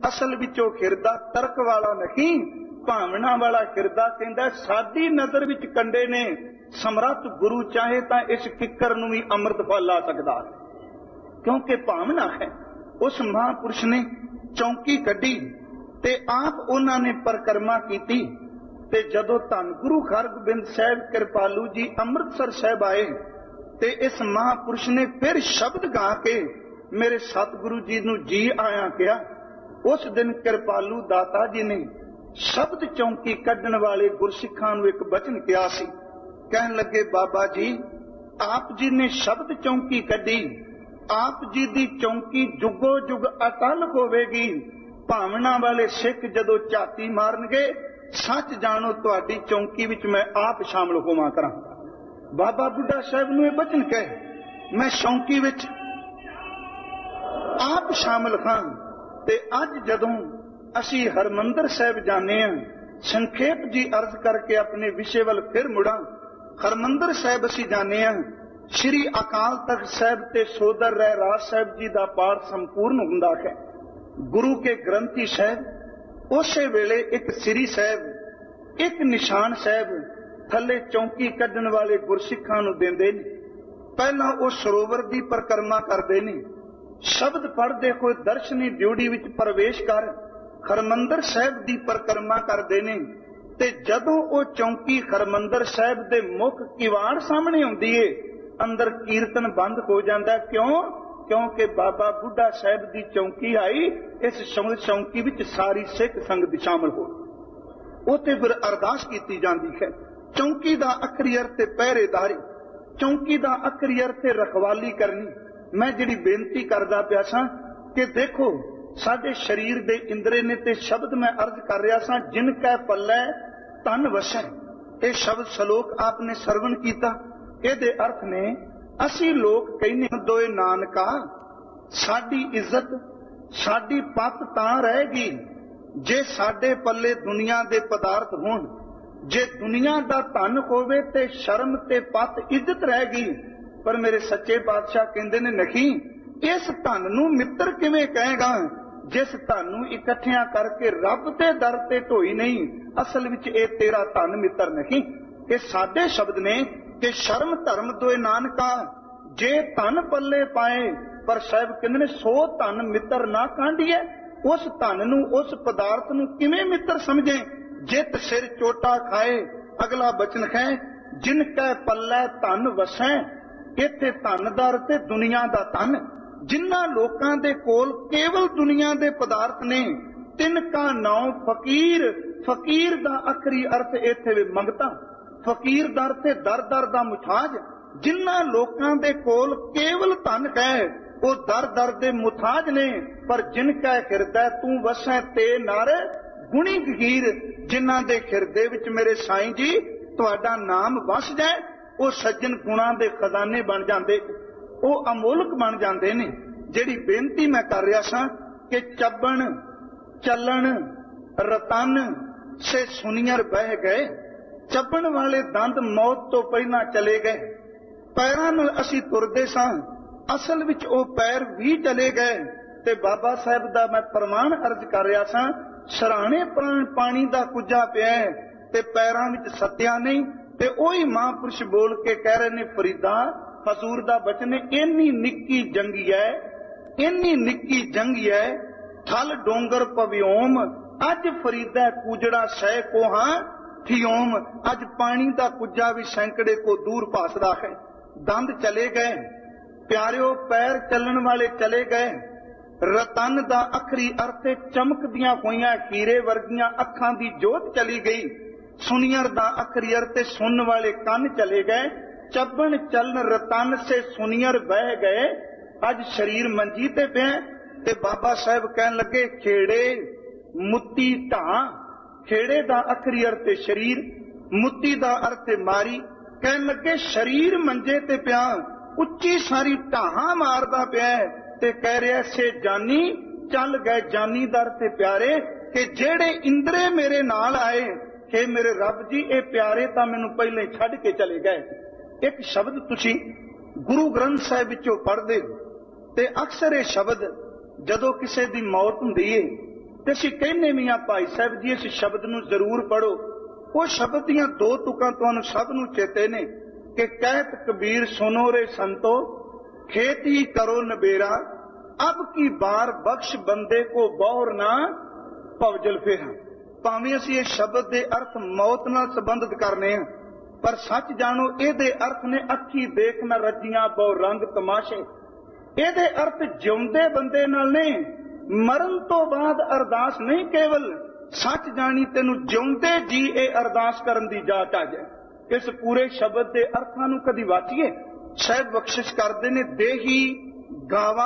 ਅਸਲ ਵਿੱਚ ਉਹ ਹਿਰਦਾ ਤਰਕ ਵਾਲਾ ਨਹੀਂ, ਭਾਵਨਾ ਵਾਲਾ ਹਿਰਦਾ। ਕਹਿੰਦਾ ਸਾਡੀ ਨਜ਼ਰ ਵਿੱਚ ਕੰਡੇ ਨੇ, ਸਮਰੱਥ ਗੁਰੂ ਚਾਹੇ ਤਾਂ ਇਸ ਕਿੱਕਰ ਨੂੰ ਵੀ ਅੰਮ੍ਰਿਤ ਫਲ ਲਾ ਸਕਦਾ, ਕਿਉਂਕਿ ਭਾਵਨਾ ਹੈ। ਉਸ ਮਹਾਂਪੁਰਸ਼ ਨੇ ਚੌਂਕੀ ਕੱਢੀ ਤੇ ਆਪ ਉਹਨਾਂ ਨੇ ਪਰਿਕਰਮਾ ਕੀਤੀ। ਤੇ ਜਦੋਂ ਧੰਨ ਗੁਰੂ ਹਰਗੋਬਿੰਦ ਸਾਹਿਬ ਕਿਰਪਾਲੂ ਜੀ ਅੰਮ੍ਰਿਤਸਰ ਸਾਹਿਬ ਆਏ ਤੇ ਇਸ ਮਹਾਂਪੁਰਸ਼ ਨੇ ਫਿਰ ਸ਼ਬਦ ਗਾ ਕੇ ਮੇਰੇ ਸਤਿਗੁਰੂ ਜੀ ਨੂੰ ਜੀ ਆਇਆਂ ਕਿਹਾ। ਉਸ ਦਿਨ ਕਿਰਪਾਲੂ ਦਾਤਾ ਜੀ ਨੇ ਸ਼ਬਦ ਚੌਂਕੀ ਕੱਢਣ ਵਾਲੇ ਗੁਰਸਿੱਖਾਂ ਨੂੰ ਇੱਕ ਬਚਨ ਕਿਹਾ ਸੀ। ਕਹਿਣ ਲੱਗੇ, ਬਾਬਾ ਜੀ ਆਪ ਜੀ ਨੇ ਸ਼ਬਦ ਚੌਂਕੀ ਕੱਢੀ, ਆਪ ਜੀ ਦੀ ਚੌਂਕੀ ਜੁਗੋ ਜੁਗ ਅਟਲ ਹੋਵੇਗੀ। ਭਾਵਨਾ ਵਾਲੇ ਸਿੱਖ ਜਦੋਂ ਝਾਤੀ ਮਾਰਨਗੇ, ਸੱਚ ਜਾਣੋ ਤੁਹਾਡੀ ਚੌਂਕੀ ਵਿੱਚ ਮੈਂ ਆਪ ਸ਼ਾਮਲ ਹੋਵਾਂ ਕਰਾਂ। ਬਾਬਾ ਬੁੱਢਾ ਸਾਹਿਬ ਨੂੰ ਇਹ ਬਚਨ ਕਹੇ, ਮੈਂ ਚੌਂਕੀ ਵਿੱਚ ਆਪ ਸ਼ਾਮਲ ਹਾਂ। ਤੇ ਅੱਜ ਜਦੋਂ ਅਸੀਂ ਹਰਮੰਦਰ ਸਾਹਿਬ ਜਾਂਦੇ ਹਾਂ, ਸੰਖੇਪ ਜੀ ਅਰਜ਼ ਕਰਕੇ ਆਪਣੇ ਵਿਸ਼ੇ ਵੱਲ ਫਿਰ ਮੁੜਾਂ। ਹਰਮੰਦਰ ਸਾਹਿਬ ਅਸੀਂ ਜਾਂਦੇ ਹਾਂ, ਸ਼੍ਰੀ ਅਕਾਲ ਤਖਤ ਸਾਹਿਬ ਤੇ ਸੋਦਰ ਰਹਿਰਾਜ ਸਾਹਿਬ ਜੀ ਦਾ ਪਾਠ ਸੰਪੂਰਨ ਹੁੰਦਾ ਹੈ। ਗੁਰੂ ਕੇ ਗ੍ਰੰਥੀ ਸਾਹਿਬ ਉਸੇ ਵੇਲੇ ਇੱਕ ਸ੍ਰੀ ਸਾਹਿਬ, ਇੱਕ ਨਿਸ਼ਾਨ ਸਾਹਿਬ ਥੱਲੇ ਚੌਂਕੀ ਕੱਢਣ ਵਾਲੇ ਗੁਰਸਿੱਖਾਂ ਨੂੰ ਦਿੰਦੇ ਨੇ। ਪਹਿਲਾਂ ਉਹ ਸਰੋਵਰ ਦੀ ਪਰਿਕਰਮਾ ਕਰਦੇ ਨੇ, ਸ਼ਬਦ ਪੜ੍ਹਦੇ ਹੋਏ ਦਰਸ਼ਨੀ ਡਿਊਟੀ ਵਿੱਚ ਪ੍ਰਵੇਸ਼ ਕਰ ਹਰਮੰਦਰ ਸਾਹਿਬ ਦੀ ਪਰਿਕਰਮਾ ਕਰਦੇ ਨੇ। ਤੇ ਜਦੋਂ ਉਹ ਚੌਂਕੀ ਹਰਮੰਦਰ ਸਾਹਿਬ ਦੇ ਮੁੱਖ ਕਿਵਾੜ ਸਾਹਮਣੇ ਆਉਂਦੀ ਏ, ਅੰਦਰ ਕੀਰਤਨ ਬੰਦ ਹੋ ਜਾਂਦਾ। ਕਿਉਂ? ਕਿਉਂਕਿ ਬਾਬਾ ਬੁੱਢਾ ਸਾਹਿਬ ਦੀ ਚੌਂਕੀ ਆਈ। ਇਸ ਚੌਂਕੀ ਵਿੱਚ ਸਾਰੀ ਸਿੱਖ ਸੰਗਤ ਸ਼ਾਮਲ ਹੋ, ਉੱਥੇ ਫਿਰ ਅਰਦਾਸ ਕੀਤੀ ਜਾਂਦੀ ਹੈ। ਚੌਂਕੀ ਦਾ ਆਖਰੀ ਅਰਥ ਤੇ ਪਹਿਰੇਦਾਰੀ, ਚੌਂਕੀ ਦਾ ਆਖਰੀ ਅਰਥ ਤੇ ਰਖਵਾਲੀ ਕਰਨੀ। ਮੈਂ ਜਿਹੜੀ ਬੇਨਤੀ ਕਰਦਾ ਪਿਆ ਸਾਂ ਕਿ ਦੇਖੋ ਸਾਡੇ ਸਰੀਰ ਦੇ ਇੰਦਰੇ ਨੇ, ਤੇ ਸ਼ਬਦ ਮੈਂ ਅਰਜ਼ ਕਰ ਰਿਹਾ ਸਾਂ, ਜਿਨ ਕੈ ਪੱਲੇ ਤਨ ਵਸੈ। ਇਹ ਸ਼ਬਦ ਸ਼ਲੋਕ ਆਪਨੇ ਸਰਵਣ ਕੀਤਾ। ਇਹਦੇ ਅਰਥ ਨੇ, ਅਸੀਂ ਲੋਕ ਕਹਿੰਦੇ ਦੋਏ ਨਾਨਕਾ, ਸਾਡੀ ਇੱਜ਼ਤ ਸਾਡੀ ਪੱਤ ਤਾਂ ਰਹੇਗੀ ਜੇ ਸਾਡੇ ਪੱਲੇ ਦੁਨੀਆ ਦੇ ਪਦਾਰਥ ਹੋਣ। ਜੇ ਦੁਨੀਆ ਦਾ ਧਨ ਹੋਵੇ ਤੇ ਸ਼ਰਮ ਤੇ ਪੱਤ ਇੱਜ਼ਤ ਰਹੇਗੀ। ਪਰ ਮੇਰੇ ਸੱਚੇ ਪਾਤਸ਼ਾਹ ਕਹਿੰਦੇ ਨੇ, ਨਹੀਂ, ਇਸ ਧਨ ਨੂੰ ਮਿੱਤਰ ਕਿਵੇਂ ਕਹੇਗਾ ਜਿਸ ਧਨ ਨੂੰ ਇਕੱਠਿਆਂ ਕਰਕੇ ਰੱਬ ਦੇ ਦਰ ਤੇ ਢੋਈ ਨਹੀਂ। ਅਸਲ ਵਿੱਚ ਇਹ ਤੇਰਾ ਧਨ ਮਿੱਤਰ ਨਹੀਂ। ਇਹ ਸਾਡੇ ਸ਼ਬਦ ਨੇ ਕਿ ਸ਼ਰਮ ਧਰਮ ਦੋਏ ਨਾਨਕਾ, ਜੇ ਧਨ ਪੱਲੇ ਪਾਏ। ਪਰ ਸਾਹਿਬ ਕਹਿੰਦੇ ਨੇ, ਸੋ ਧਨ ਮਿੱਤਰ ਨਾ ਕਾਂਢੀਏ। ਉਸ ਧਨ ਨੂੰ, ਉਸ ਪਦਾਰਥ ਨੂੰ ਕਿਵੇਂ ਮਿੱਤਰ ਸਮਝੇ? ਜਿਤ ਸਿਰ ਚੋਟਾ ਖਾਏ। ਅਗਲਾ ਬਚਨ ਹੈ, ਜਿਨ ਕੈ ਪੱਲੇ ਧਨ ਵਸੈ। ਇੱਥੇ ਧਨ ਦਾ ਅਰਥ ਹੈ ਦੁਨੀਆ ਦਾ ਧਨ। ਜਿਨ੍ਹਾਂ ਲੋਕਾਂ ਦੇ ਕੋਲ ਕੇਵਲ ਦੁਨੀਆ ਦੇ ਪਦਾਰਥ ਨੇ, ਤਿਨ ਕਾ ਨਾਉ ਫਕੀਰ। ਫਕੀਰ ਦਾ ਆਖਰੀ ਅਰਥ ਇੱਥੇ ਵੀ ਮੰਗਤਾ। ਫਕੀਰ ਦਾ ਅਰਥ ਹੈ ਦਰ ਦਰ ਦਾ ਮੁਥਾਜ। ਜਿਨ੍ਹਾਂ ਲੋਕਾਂ ਦੇ ਕੋਲ ਕੇਵਲ ਧਨ ਹੈ, ਉਹ ਦਰ ਦਰ ਦੇ ਮੁਥਾਜ ਨੇ। ਪਰ ਜਿਨ ਕੈ ਹਿਰਦੈ ਤੂੰ ਵਸੈ ਤੇ ਨਰ ਗੁਣੀ ਗਹੀਰ। ਜਿਨ੍ਹਾਂ ਦੇ ਹਿਰਦੇ ਵਿੱਚ ਮੇਰੇ ਸਾਈਂ ਜੀ ਤੁਹਾਡਾ ਨਾਮ ਵਸ ਜਾਏ, ਉਹ ਸੱਜਣ ਗੁਣਾਂ ਦੇ ਖਜ਼ਾਨੇ ਬਣ ਜਾਂਦੇ, ਉਹ ਅਮੋਲਕ ਬਣ ਜਾਂਦੇ ਨੇ। ਜਿਹੜੀ ਬੇਨਤੀ ਮੈਂ ਕਰ ਰਿਹਾ ਸਾਂ ਕਿ ਚੱਬਣ ਚੱਲਣ ਰਤਨ ਸੇ ਸੁਨੀਅਰ ਬਹਿ ਗਏ। ਚੱਬਣ ਵਾਲੇ ਦੰਦ ਮੌਤ ਤੋਂ ਪਹਿਲਾਂ ਚਲੇ ਗਏ। ਪੈਰਾਂ ਨਾਲ ਅਸੀਂ ਤੁਰਦੇ ਸਾਂ, ਅਸਲ ਵਿੱਚ ਉਹ ਪੈਰ ਵੀ ਚਲੇ ਗਏ। ਤੇ ਬਾਬਾ ਸਾਹਿਬ ਦਾ ਮੈਂ ਪ੍ਰਮਾਣ ਅਰਜ਼ ਕਰ ਰਿਹਾ ਸਾਂ, ਸਰਾਣੇ ਪਾਣੀ ਦਾ ਕੁੱਜਾ ਪਿਆ ਤੇ ਪੈਰਾਂ ਵਿੱਚ ਸੱਤਿਆ ਨਹੀਂ। ਤੇ ਉਹੀ ਮਹਾਂਪੁਰਸ਼ ਬੋਲ ਕੇ ਕਹਿ ਰਹੇ ਨੇ, ਫਰੀਦਾ ਹਜ਼ੂਰ ਦਾ ਬਚਨ, ਇੰਨੀ ਨਿੱਕੀ ਜੰਗੀ ਹੈ, ਇੰਨੀ ਨਿੱਕੀ ਜੰਗੀ ਹੈ, ਥਲ ਡੋਂਗਰ ਪਵਿਓਮ। ਅੱਜ ਫਰੀਦਾ ਕੂਜੜਾ ਸਹਿ ਕੋਹਾਂ ਥਿਓਮ। ਅੱਜ ਪਾਣੀ ਦਾ ਕੁੱਜਾ ਵੀ ਸੈਂਕੜੇ ਕੋ ਦੂਰ ਭਾਸਦਾ ਹੈ। ਦੰਦ ਚਲੇ ਗਏ ਪਿਆਰਿਓ, ਪੈਰ ਚੱਲਣ ਵਾਲੇ ਚਲੇ ਗਏ। ਰਤਨ ਦਾ ਆਖਰੀ ਅਰਥ ਚਮਕਦੀਆਂ ਹੋਈਆਂ ਹੀਰੇ ਵਰਗੀਆਂ ਅੱਖਾਂ ਦੀ ਜੋਤ ਚਲੀ ਗਈ। ਸੁਨੀਅਰ ਦਾ ਆਖਰੀ ਅਰਥ ਸੁਣਨ ਵਾਲੇ ਕੰਨ ਚਲੇ ਗਏ। ਚੱਬਣ ਚੱਲਣ ਰਤਨ ਸੇ ਸੁਨੀਅਰ ਬਹਿ ਗਏ। ਅੱਜ ਸਰੀਰ ਮੰਜੀ ਤੇ ਪਿਆ। ਤੇ ਬਾਬਾ ਸਾਹਿਬ ਕਹਿਣ ਲੱਗੇ, ਖੇੜੇ ਮੁੱਤੀ ਢਾਂ। ਖੇੜੇ ਦਾ ਆਖਰੀ ਅਰਥ ਸਰੀਰ, ਮੁੱਤੀ ਦਾ ਅਰਥ ਮਾਰੀ। ਕਹਿਣ ਲੱਗੇ, ਸਰੀਰ ਮੰਜੇ ਤੇ ਪਿਆ, ਉੱਚੀ ਸਾਰੀ ਢਾਹਾਂ ਮਾਰਦਾ ਪਿਆ ਤੇ ਕਹਿ ਰਿਹਾ, ਸੇ ਜਾਨੀ ਚੱਲ ਗਏ। ਜਾਨੀ ਦਾ ਅਰਥ ਪਿਆਰੇ, ਕਿ ਜਿਹੜੇ ਇੰਦਰੇ ਮੇਰੇ ਨਾਲ ਆਏ, ਕਿ ਮੇਰੇ ਰੱਬ ਜੀ ਇਹ ਪਿਆਰੇ ਤਾਂ ਮੈਨੂੰ ਪਹਿਲਾਂ ਹੀ ਛੱਡ ਕੇ ਚਲੇ ਗਏ। ਇੱਕ ਸ਼ਬਦ ਤੁਸੀਂ ਗੁਰੂ ਗ੍ਰੰਥ ਸਾਹਿਬ ਵਿੱਚੋਂ ਪੜ੍ਹਦੇ ਤੇ ਅਕਸਰ ਇਹ ਸ਼ਬਦ ਜਦੋਂ ਕਿਸੇ ਦੀ ਮੌਤ ਹੁੰਦੀ ਏ ਤੇ ਅਸੀਂ ਕਹਿੰਦੇ ਵੀ ਆ ਭਾਈ ਸਾਹਿਬ ਜੀ ਇਸ ਸ਼ਬਦ ਨੂੰ ਜ਼ਰੂਰ ਪੜੋ। ਉਹ ਸ਼ਬਦ ਦੀਆਂ ਦੋ ਤੁਕਾਂ ਤੁਹਾਨੂੰ ਸਭ ਨੂੰ ਚੇਤੇ ਨੇ ਕਿ ਕਹਿਤ ਕਬੀਰ ਸੁਨੋ ਰੇ ਸੰਤੋ ਖੇਤੀ ਕਰੋ ਨਬੇਰਾ ਅਬ ਕੀ ਬਾਰ ਬਖਸ਼ ਬੰਦੇ ਕੋ ਬੌਰ ਨਾ ਭਵਜਲ ਫੇਰਾ। ਭਾਵੇਂ ਅਸੀਂ ਇਹ ਸ਼ਬਦ ਦੇ ਅਰਥ ਮੌਤ ਨਾਲ ਸੰਬੰਧਿਤ ਕਰਨੇ ਆ, ਪਰ ਸੱਚ ਜਾਣੋ ਇਹਦੇ ਅਰਥ ਨੇ ਅੱਖੀ ਦੇਖ ਨਾ ਰੱਜੀਆਂ ਬਹੁ ਰੰਗ ਤਮਾਸ਼ੇ। ਇਹਦੇ ਅਰਥ ਜਿਉਂਦੇ ਬੰਦੇ ਨਾਲ ਨਹੀਂ, ਮਰਨ ਤੋਂ ਬਾਅਦ ਅਰਦਾਸ ਨਹੀਂ, ਕੇਵਲ ਸੱਚ ਜਾਣੀ ਤੈਨੂੰ ਜਿਉਂਦੇ ਜੀ ਇਹ ਅਰਦਾਸ ਕਰਨ ਦੀ ਜਾਚ ਆ ਜਾਏ। ਇਸ ਪੂਰੇ ਸ਼ਬਦ ਦੇ ਅਰਥਾਂ ਨੂੰ ਕਦੀ ਵਾਚੀਏ। ਸਾਹਿਬ ਬਖਸ਼ਿਸ਼ ਕਰਦੇ ਨੇ, ਦੇਹੀ ਗਾਵਾ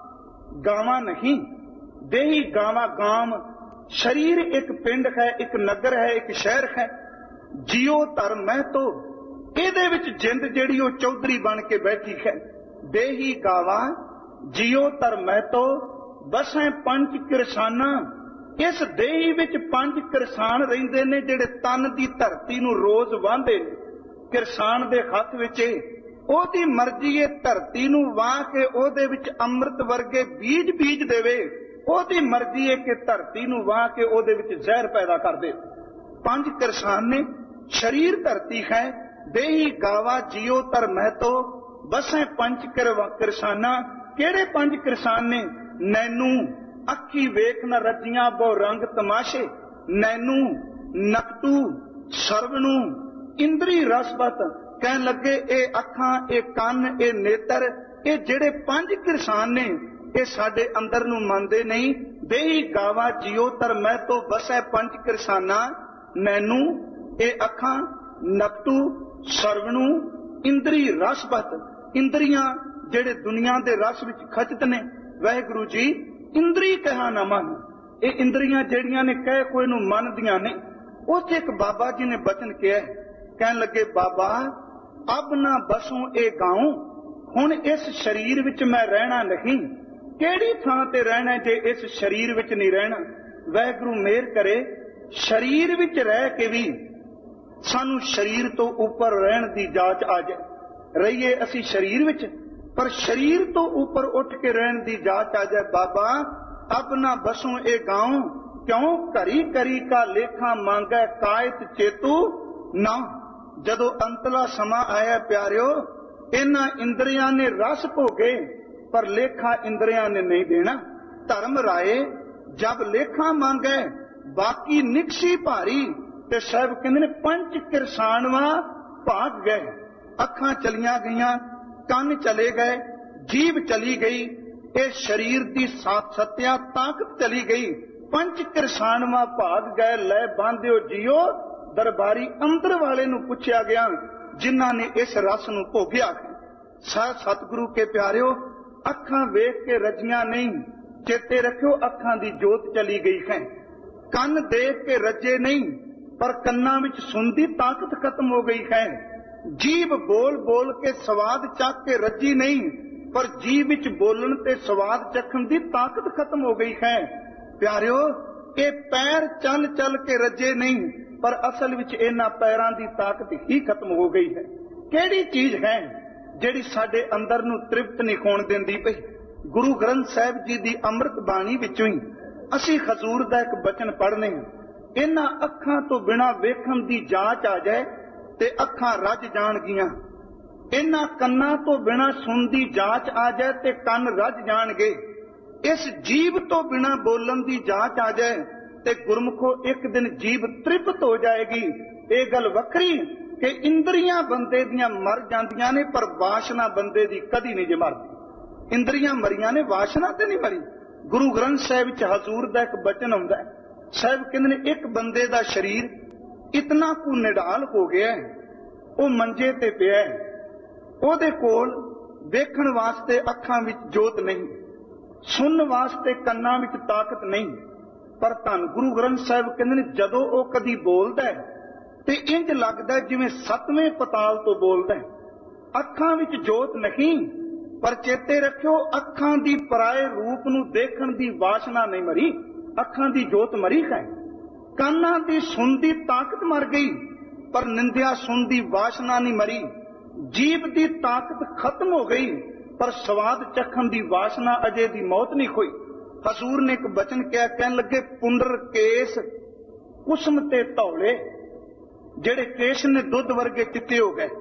ਗਾਵਾਂ ਨਹੀਂ, ਦੇਹੀ ਗਾਵਾਂ ਗਾਮ। शरीर एक पिंड है, एक नगर है, एक शहर है। जियो धर्म मैं तो ਇਹਦੇ ਵਿੱਚ ਜਿੰਦ ਜਿਹੜੀ ਉਹ ਚੌਧਰੀ ਬਣ ਕੇ ਬੈਠੀ ਹੈ। ਦੇਹੀ ਗਾਵਾ ਜਿयो ਧਰਮ ਮੈਂ ਤੋ ਬਸੈ ਪੰਜ ਕਿਰਸਾਨਾ। ਇਸ ਦੇਹੀ ਵਿੱਚ ਪੰਜ ਕਿਰਸਾਨ ਰਹਿੰਦੇ ਨੇ ਜਿਹੜੇ ਤਨ ਦੀ ਧਰਤੀ ਨੂੰ ਰੋਜ਼ ਵਾਹੁੰਦੇ ਨੇ। ਕਿਰਸਾਨ ਦੇ ਹੱਥ ਵਿੱਚ ਉਹਦੀ ਮਰਜ਼ੀ ਹੈ ਧਰਤੀ ਨੂੰ ਵਾਹ ਕੇ ਉਹਦੇ ਵਿੱਚ ਅੰਮ੍ਰਿਤ ਵਰਗੇ ਬੀਜ ਦੇਵੇ। ਉਹਦੀ ਮਰਜ਼ੀ ਹੈ ਕਿ ਧਰਤੀ ਨੂੰ ਵਾਹ ਕੇ ਉਹਦੇ ਵਿੱਚ ਜ਼ਹਿਰ ਪੈਦਾ ਕਰ ਦੇ। ਪੰਜ ਕਿਰਸਾਨ ਨੇ, ਸ਼ਰੀਰ ਧਰਤੀ ਹੈ। ਦੇਹੀ ਗਾਵਾ ਜਿयो ਧਰਮ ਮੈਂ ਤੋ ਬਸੈ ਪੰਜ ਕਿਰਸਾਨਾ। ਕਿਹੜੇ ਪੰਜ ਕਿਰਸਾਨ ਨੇ? ਨੈਨੂ ਅੱਖੀ ਵੇਖ ਨ ਰੱਜੀਆਂ ਬਹੁ ਰੰਗ ਤਮਾਸ਼ੇ। ਨੈਨੂ ਨਕਟੂ ਸਰਵਣੂ ਇੰਦਰੀ ਰਸਬਤ। ਕਹਿਣ ਲੱਗੇ ਇਹ ਅੱਖਾਂ, ਇਹ ਕੰਨ, ਇਹ ਨੇਤਰ, ਇਹ ਜਿਹੜੇ ਪੰਜ ਕਿਰਸਾਨ ਨੇ ਇਹ ਸਾਡੇ ਅੰਦਰ ਨੂੰ ਮੰਨਦੇ ਨਹੀਂ। ਦੇਹੀ ਗਾਵਾ ਜਿयो ਧਰਮ ਮੈਂ ਤੋ ਬਸੈ ਪੰਜ ਕਿਰਸਾਨਾ। ਨੈਨੂ ਇਹ ਅੱਖਾਂ, ਨਕਟੂ ਸਰਵਣੂ ਇੰਦਰੀ ਰਸਬਤ। ਇੰਦਰੀਆਂ ਜਿਹੜੇ ਦੁਨੀਆ ਦੇ ਰਸ ਵਿੱਚ ਖਚਤ ਨੇ। ਵਾਹਿਗੁਰੂ ਜੀ ਇੰਦਰੀ ਕਹਾ ਨਾ ਮੰਨ। ਇਹ ਇੰਦਰੀਆਂ ਜਿਹੜੀਆਂ ਨੇ ਕਹਿ ਕੋਈ ਨੂੰ ਮੰਨਦੀਆਂ ਨਹੀਂ। ਉੱਥੇ ਇੱਕ ਬਾਬਾ ਜੀ ਨੇ ਬਚਨ ਕਿਹਾ, ਕਹਿਣ ਲੱਗੇ ਬਾਬਾ ਅਬ ਨਾ ਬਸੂ ਇਹ ਗਾਉਂ। ਹੁਣ ਇਸ ਸਰੀਰ ਵਿੱਚ ਮੈਂ ਰਹਿਣਾ ਨਹੀਂ। ਕਿਹੜੀ ਥਾਂ ਤੇ ਰਹਿਣਾ ਜੇ ਇਸ ਸਰੀਰ ਵਿੱਚ ਨਹੀਂ ਰਹਿਣਾ। ਵਾਹਿਗੁਰੂ ਮਿਹਰ ਕਰੇ ਸਰੀਰ ਵਿੱਚ ਰਹਿ ਕੇ ਵੀ ਸਾਨੂੰ ਸਰੀਰ ਤੋਂ ਉੱਪਰ ਰਹਿਣ ਦੀ ਜਾਚ ਆ ਜਾਏ। ਰਹੀਏ ਅਸੀਂ ਸਰੀਰ ਵਿੱਚ, ਪਰ ਸਰੀਰ ਤੋਂ ਉੱਪਰ ਉੱਠ ਕੇ ਰਹਿਣ ਦੀ ਜਾਚ ਆ ਜਾਏ। ਬਾਬਾ ਅਬ ਨਾ ਬਸੂ ਇਹ ਗਾਉਂ ਕਿਉਂ ਘਰੀ ਕਰੀ ਕਾ ਲੇਖਾ ਮੰਗੈ ਕਾਇਤ ਚੇਤੂ ਨਾ। ਜਦੋਂ ਅੰਤਲਾ ਸਮਾਂ ਆਇਆ ਪਿਆਰਿਓ, ਇਹਨਾਂ ਇੰਦਰੀਆਂ ਨੇ ਰਸ ਭੋਗੇ ਪਰ ਲੇਖਾ ਇੰਦਰੀਆਂ ਨੇ ਨਹੀਂ ਦੇਣਾ। ਧਰਮ ਰਾਏ ਜਬ ਲੇਖਾ ਮੰਗੈ ਬਾਕੀ ਨਿਕਸ਼ੀ ਭਾਰੀ। ਤੇ ਸਾਹਿਬ ਕਹਿੰਦੇ ਨੇ ਪੰਜ ਕਿਰਸਾਨਵਾ ਭਾਗ ਗਏ। ਅੱਖਾਂ ਚਲੀਆਂ ਗਈਆਂ, ਕੰਨ ਚਲੇ ਗਏ, ਜੀਭ ਚਲੀ ਗਈ, ਇਹ ਸਰੀਰ ਦੀ ਸੱਤਿਆ ਤਾਕਤ ਚਲੀ ਗਈ। ਪੰਜ ਕਿਰਸਾਨਵਾ ਭਾਗ ਗਏ। ਲੈ ਬਾਂਧਿਓ ਜੀਓ ਦਰਬਾਰੀ। ਅੰਦਰ ਵਾਲੇ ਨੂੰ ਪੁੱਛਿਆ ਗਿਆ ਜਿਨ੍ਹਾਂ ਨੇ ਇਸ ਰਸ ਨੂੰ ਭੋਗਿਆ। ਸਤਿਗੁਰੂ ਕੇ ਪਿਆਰਿਓ ਅੱਖਾਂ ਵੇਖ ਕੇ ਰੱਜੀਆਂ ਨਹੀਂ। ਚੇਤੇ ਰੱਖਿਓ ਅੱਖਾਂ ਦੀ ਜੋਤ ਚਲੀ ਗਈ ਹੈ। ਕੰਨ ਦੇਖ ਕੇ ਰੱਜੇ ਨਹੀਂ, ਪਰ ਕੰਨਾਂ ਵਿੱਚ ਸੁਣਦੀ ਤਾਕਤ ਖਤਮ ਹੋ ਗਈ ਹੈ। ਜੀਭ ਬੋਲ ਬੋਲ ਕੇ ਸਵਾਦ ਚੱਖ ਕੇ ਰੱਜੀ ਨਹੀਂ, ਪਰ ਜੀਭ ਵਿੱਚ ਬੋਲਣ ਤੇ ਸਵਾਦ ਚੱਖਣ ਦੀ ਤਾਕਤ ਖਤਮ ਹੋ ਗਈ ਹੈ। ਪਿਆਰਿਓ ਇਹ ਪੈਰ ਚੱਲ ਚੱਲ ਕੇ ਰੱਜੇ ਨਹੀਂ, ਪਰ ਅਸਲ ਵਿੱਚ ਇਹਨਾਂ ਪੈਰਾਂ ਦੀ ਤਾਕਤ ਹੀ ਖਤਮ ਹੋ ਗਈ ਹੈ। ਕਿਹੜੀ ਚੀਜ਼ ਹੈ ਜਿਹੜੀ ਸਾਡੇ ਅੰਦਰ ਨੂੰ ਤ੍ਰਿਪਤ ਨਹੀਂ ਹੋਣ ਦਿੰਦੀ ਪਈ? ਗੁਰੂ ਗ੍ਰੰਥ ਸਾਹਿਬ ਜੀ ਦੀ ਅੰਮ੍ਰਿਤ ਬਾਣੀ ਵਿੱਚੋਂ ਹੀ ਅਸੀਂ ਹਜ਼ੂਰ ਦਾ ਇੱਕ ਬਚਨ ਪੜ੍ਹਨੇ ਹਾਂ। ਇਹਨਾਂ ਅੱਖਾਂ ਤੋਂ ਬਿਨਾਂ ਵੇਖਣ ਦੀ ਜਾਂਚ ਆ ਜਾਏ ਤੇ ਅੱਖਾਂ ਰੱਜ ਜਾਣਗੀਆਂ। ਇਹਨਾਂ ਕੰਨਾਂ ਤੋਂ ਬਿਨਾਂ ਸੁਣਨ ਦੀ ਜਾਂਚ ਆ ਜਾਏ ਤੇ ਕੰਨ ਰੱਜ ਜਾਣਗੇ। ਇਸ ਜੀਭ ਤੋਂ ਬਿਨਾਂ ਬੋਲਣ ਦੀ ਜਾਂਚ ਆ ਜਾਏ ਤੇ ਗੁਰਮੁਖੋ ਇੱਕ ਦਿਨ ਜੀਭ ਤ੍ਰਿਪਤ ਹੋ ਜਾਏਗੀ। ਇਹ ਗੱਲ ਵੱਖਰੀ ਕਿ ਇੰਦਰੀਆਂ ਬੰਦੇ ਦੀਆਂ ਮਰ ਜਾਂਦੀਆਂ ਨੇ, ਪਰ ਵਾਸ਼ਨਾ ਬੰਦੇ ਦੀ ਕਦੀ ਨਹੀਂ ਜੇ ਮਰਦੀ। ਇੰਦਰੀਆਂ ਮਰੀਆਂ ਨੇ, ਵਾਸ਼ਨਾ ਤੇ ਨਹੀਂ ਮਰੀ। ਗੁਰੂ ਗ੍ਰੰਥ ਸਾਹਿਬ ਵਿੱਚ ਹਜ਼ੂਰ ਦਾ ਇੱਕ ਬਚਨ ਆਉਂਦਾ ਹੈ। ਸਾਹਿਬ ਕਹਿੰਦੇ ਨੇ ਇੱਕ ਬੰਦੇ ਦਾ ਸਰੀਰ ਇਤਨਾ ਕੁ ਨਿਢਾਲ ਹੋ ਗਿਆ ਹੈ, ਉਹ ਮੰਜੇ ਤੇ ਪਿਆ ਹੈ, ਉਹਦੇ ਕੋਲ ਵੇਖਣ ਵਾਸਤੇ ਅੱਖਾਂ ਵਿੱਚ ਜੋਤ ਨਹੀਂ, ਸੁਣਨ ਵਾਸਤੇ ਕੰਨਾਂ ਵਿੱਚ ਤਾਕਤ ਨਹੀਂ। ਪਰ ਧੰਨ ਗੁਰੂ ਗ੍ਰੰਥ ਸਾਹਿਬ ਕਹਿੰਦੇ ਨੇ ਜਦੋਂ ਉਹ ਕਦੀ ਬੋਲਦਾ ਹੈ ਤੇ ਇੰਜ ਲੱਗਦਾ ਜਿਵੇਂ 7ਵੇਂ ਪਤਾਲ ਤੋਂ ਬੋਲਦਾ ਹੈ। ਅੱਖਾਂ ਵਿੱਚ ਜੋਤ ਨਹੀਂ, ਪਰ ਚੇਤੇ ਰੱਖਿਓ ਅੱਖਾਂ ਦੀ ਪਰਾਏ ਰੂਪ ਨੂੰ ਦੇਖਣ ਦੀ ਵਾਸ਼ਨਾ ਨਹੀਂ ਮਰੀ, ਅੱਖਾਂ ਦੀ ਜੋਤ ਮਰੀ ਹੈ। ਕੰਨਾਂ ਦੀ ਸੁਣ ਦੀ ਤਾਕਤ ਮਰ ਗਈ, ਪਰ ਨਿੰਦਿਆ ਸੁਣ ਦੀ ਵਾਸ਼ਨਾ ਨਹੀਂ ਮਰੀ। ਜੀਭ ਦੀ ਤਾਕਤ ਖਤਮ ਹੋ ਗਈ, ਪਰ ਸਵਾਦ ਚੱਖਣ ਦੀ ਵਾਸ਼ਨਾ ਅਜੇ ਦੀ ਮੌਤ ਨਹੀਂ ਹੋਈ। ਹਜ਼ੂਰ ਨੇ ਇੱਕ ਬਚਨ ਕਿਹਾ, ਕਹਿਣ ਲੱਗੇ ਪੁੰਡਰ ਕੇਸ ਕੁਸਮ ਤੇ ਧੌਲੇ, ਜਿਹੜੇ ਕੇਸ਼ ਨੇ ਦੁੱਧ ਵਰਗੇ ਚਿੱਟੇ ਹੋ ਗਏ।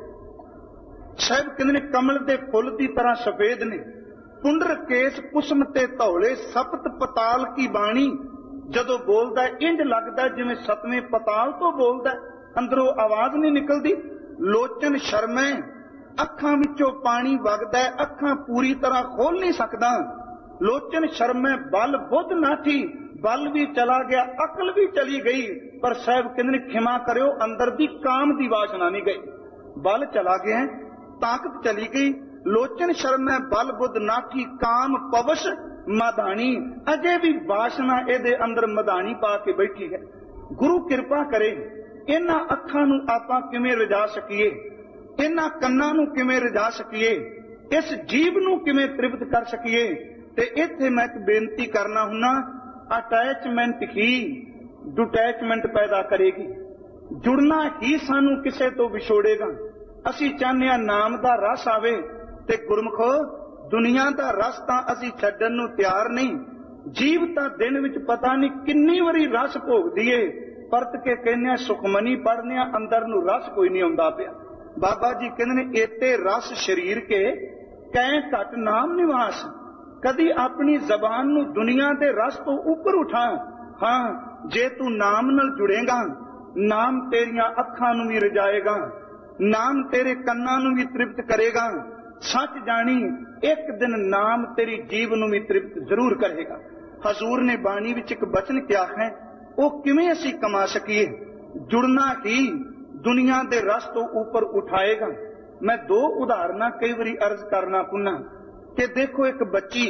ਸਾਹਿਬ ਕਹਿੰਦੇ ਨੇ ਕਮਲ ਦੇ ਫੁੱਲ ਦੀ ਤਰ੍ਹਾਂ ਸਫੇਦ ਨੇ। ਪੁੰਡਰ ਕੇਸ ਕੁਸਮ ਤੇ ਧੌਲੇ, ਸਪਤ ਪਤਾਲ ਕੀ ਬਾਣੀ, ਜਦੋਂ ਬੋਲਦਾ ਇੰਜ ਲੱਗਦਾ ਜਿਵੇਂ ਸਤਵੇਂ ਪਤਾਲ ਤੋਂ ਬੋਲਦਾ, ਅੰਦਰੋਂ ਆਵਾਜ਼ ਨਹੀਂ ਨਿਕਲਦੀ। ਲੋਚਨ ਸ਼ਰਮੈ, ਅੱਖਾਂ ਵਿੱਚੋਂ ਪਾਣੀ ਵਗਦਾ, ਅੱਖਾਂ ਪੂਰੀ ਤਰ੍ਹਾਂ ਖੋਲ ਨਹੀਂ ਸਕਦਾ। ਲੋਚਨ ਸ਼ਰਮੈ ਬਲ ਬੁੱਧ ਨਾਠੀ, ਬਲ ਵੀ ਚਲਾ ਗਿਆ, ਅਕਲ ਵੀ ਚਲੀ ਗਈ। ਪਰ ਸਾਹਿਬ ਕਹਿੰਦੇ ਨੇ ਖਿਮਾ ਕਰਿਓ, ਅੰਦਰ ਦੀ ਕਾਮ ਦੀ ਵਾਸ਼ਨਾ ਨਹੀਂ ਗਈ। ਬਲ ਚਲਾ ਗਿਆ, ਤਾਕਤ ਚਲੀ ਗਈ। ਲੋਚਨ ਸ਼ਰਮੈ ਬਲ ਬੁੱਧ ਨਾਠੀ, ਕਾਮ ਪਵਸ਼ ਮਧਾਣੀ, ਅਜੇ ਵੀ ਵਾਸ਼ਨਾ ਇਹਦੇ ਅੰਦਰ ਮਧਾਣੀ ਪਾ ਕੇ ਬੈਠੀ ਹੈ। ਗੁਰੂ ਕਿਰਪਾ ਕਰੇ, ਇਹਨਾਂ ਅੱਖਾਂ ਨੂੰ ਆਪਾਂ ਕਿਵੇਂ ਰਜਾ ਸਕੀਏ, ਇਹਨਾਂ ਕੰਨਾਂ ਨੂੰ ਕਿਵੇਂ ਰਜਾ ਸਕੀਏ, ਇਸ ਜੀਵ ਨੂੰ ਕਿਵੇਂ ਤ੍ਰਿਪਤ ਕਰ ਸਕੀਏ। ਤੇ ਇੱਥੇ ਮੈਂ ਇੱਕ ਬੇਨਤੀ ਕਰਨਾ ਹੁੰਨਾ, ਅਟੈਚਮੈਂਟ ਹੀ ਡਿਟੈਚਮੈਂਟ ਪੈਦਾ ਕਰੇਗੀ। ਜੁੜਨਾ ਹੀ ਸਾਨੂੰ ਕਿਸੇ ਤੋਂ ਵਿਛੋੜੇਗਾ। ਅਸੀਂ ਚਾਹੁੰਦੇ ਹਾਂ ਨਾਮ ਦਾ ਰਸ ਆਵੇ, ਤੇ ਗੁਰਮੁਖੋ ਦੁਨੀਆ ਦਾ ਰਸ ਤਾਂ ਅਸੀਂ ਛੱਡਣ ਨੂੰ ਤਿਆਰ ਨਹੀਂ। ਜੀਵ ਤਾਂ ਦਿਨ ਵਿੱਚ ਪਤਾ ਨਹੀਂ ਕਿੰਨੀ ਵਾਰੀ ਰਸ ਭੋਗਦੀ ਏ, ਪਰਤ ਕੇ ਕਹਿੰਦੇ ਆ ਸੁਖਮਨੀ ਪੜ੍ਹਨੇ ਆ, ਅੰਦਰ ਨੂੰ ਰਸ ਕੋਈ ਨਹੀਂ ਆਉਂਦਾ ਪਿਆ। ਬਾਬਾ ਜੀ ਕਹਿੰਦੇ ਨੇ ਏਤੇ ਰਸ ਸਰੀਰ ਕੇ ਕੈ ਘਟ ਨਾਮ ਨਿਵਾਸ, ਕਦੀ ਆਪਣੀ ਜ਼ਬਾਨ ਨੂੰ ਦੁਨੀਆ ਦੇ ਰਸ ਤੋਂ ਉੱਪਰ ਉਠਾ। ਹਾਂ, ਜੇ ਤੂੰ ਨਾਮ ਨਾਲ ਜੁੜੇਗਾ, ਨਾਮ ਤੇਰੀਆਂ ਅੱਖਾਂ ਨੂੰ ਵੀ ਰਜਾਏਗਾ, ਨਾਮ ਤੇਰੇ ਕੰਨਾਂ ਨੂੰ ਵੀ ਤ੍ਰਿਪਤ ਕਰੇਗਾ। ਸੱਚ ਜਾਣੀ ਇੱਕ ਦਿਨ ਨਾਮ ਤੇਰੀ ਜੀਵ ਨੂੰ ਵੀ ਤ੍ਰਿਪਤ ਜ਼ਰੂਰ ਕਰੇਗਾ। ਹਜ਼ੂਰ ਨੇ ਬਾਣੀ ਵਿੱਚ ਇੱਕ ਬਚਨ ਕਿਹਾ ਹੈ, ਉਹ ਕਿਵੇਂ ਅਸੀਂ ਕਮਾ ਸਕੀਏ। ਜੁੜਨਾ ਹੀ ਦੁਨੀਆ ਦੇ ਰਸ ਤੋਂ ਉੱਪਰ ਉਠਾਏਗਾ। ਮੈਂ ਦੋ ਉਦਾਹਰਨਾਂ ਕਈ ਵਾਰੀ ਅਰਜ਼ ਕਰਨਾ ਪੁੰਨਾ ਕਿ ਦੇਖੋ, ਇੱਕ ਬੱਚੀ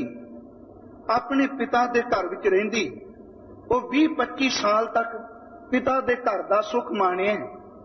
ਆਪਣੇ ਪਿਤਾ ਦੇ ਘਰ ਵਿੱਚ ਰਹਿੰਦੀ, ਉਹ 20-25 ਸਾਲ ਤੱਕ ਪਿਤਾ ਦੇ ਘਰ ਦਾ ਸੁੱਖ ਮਾਣਿਆ।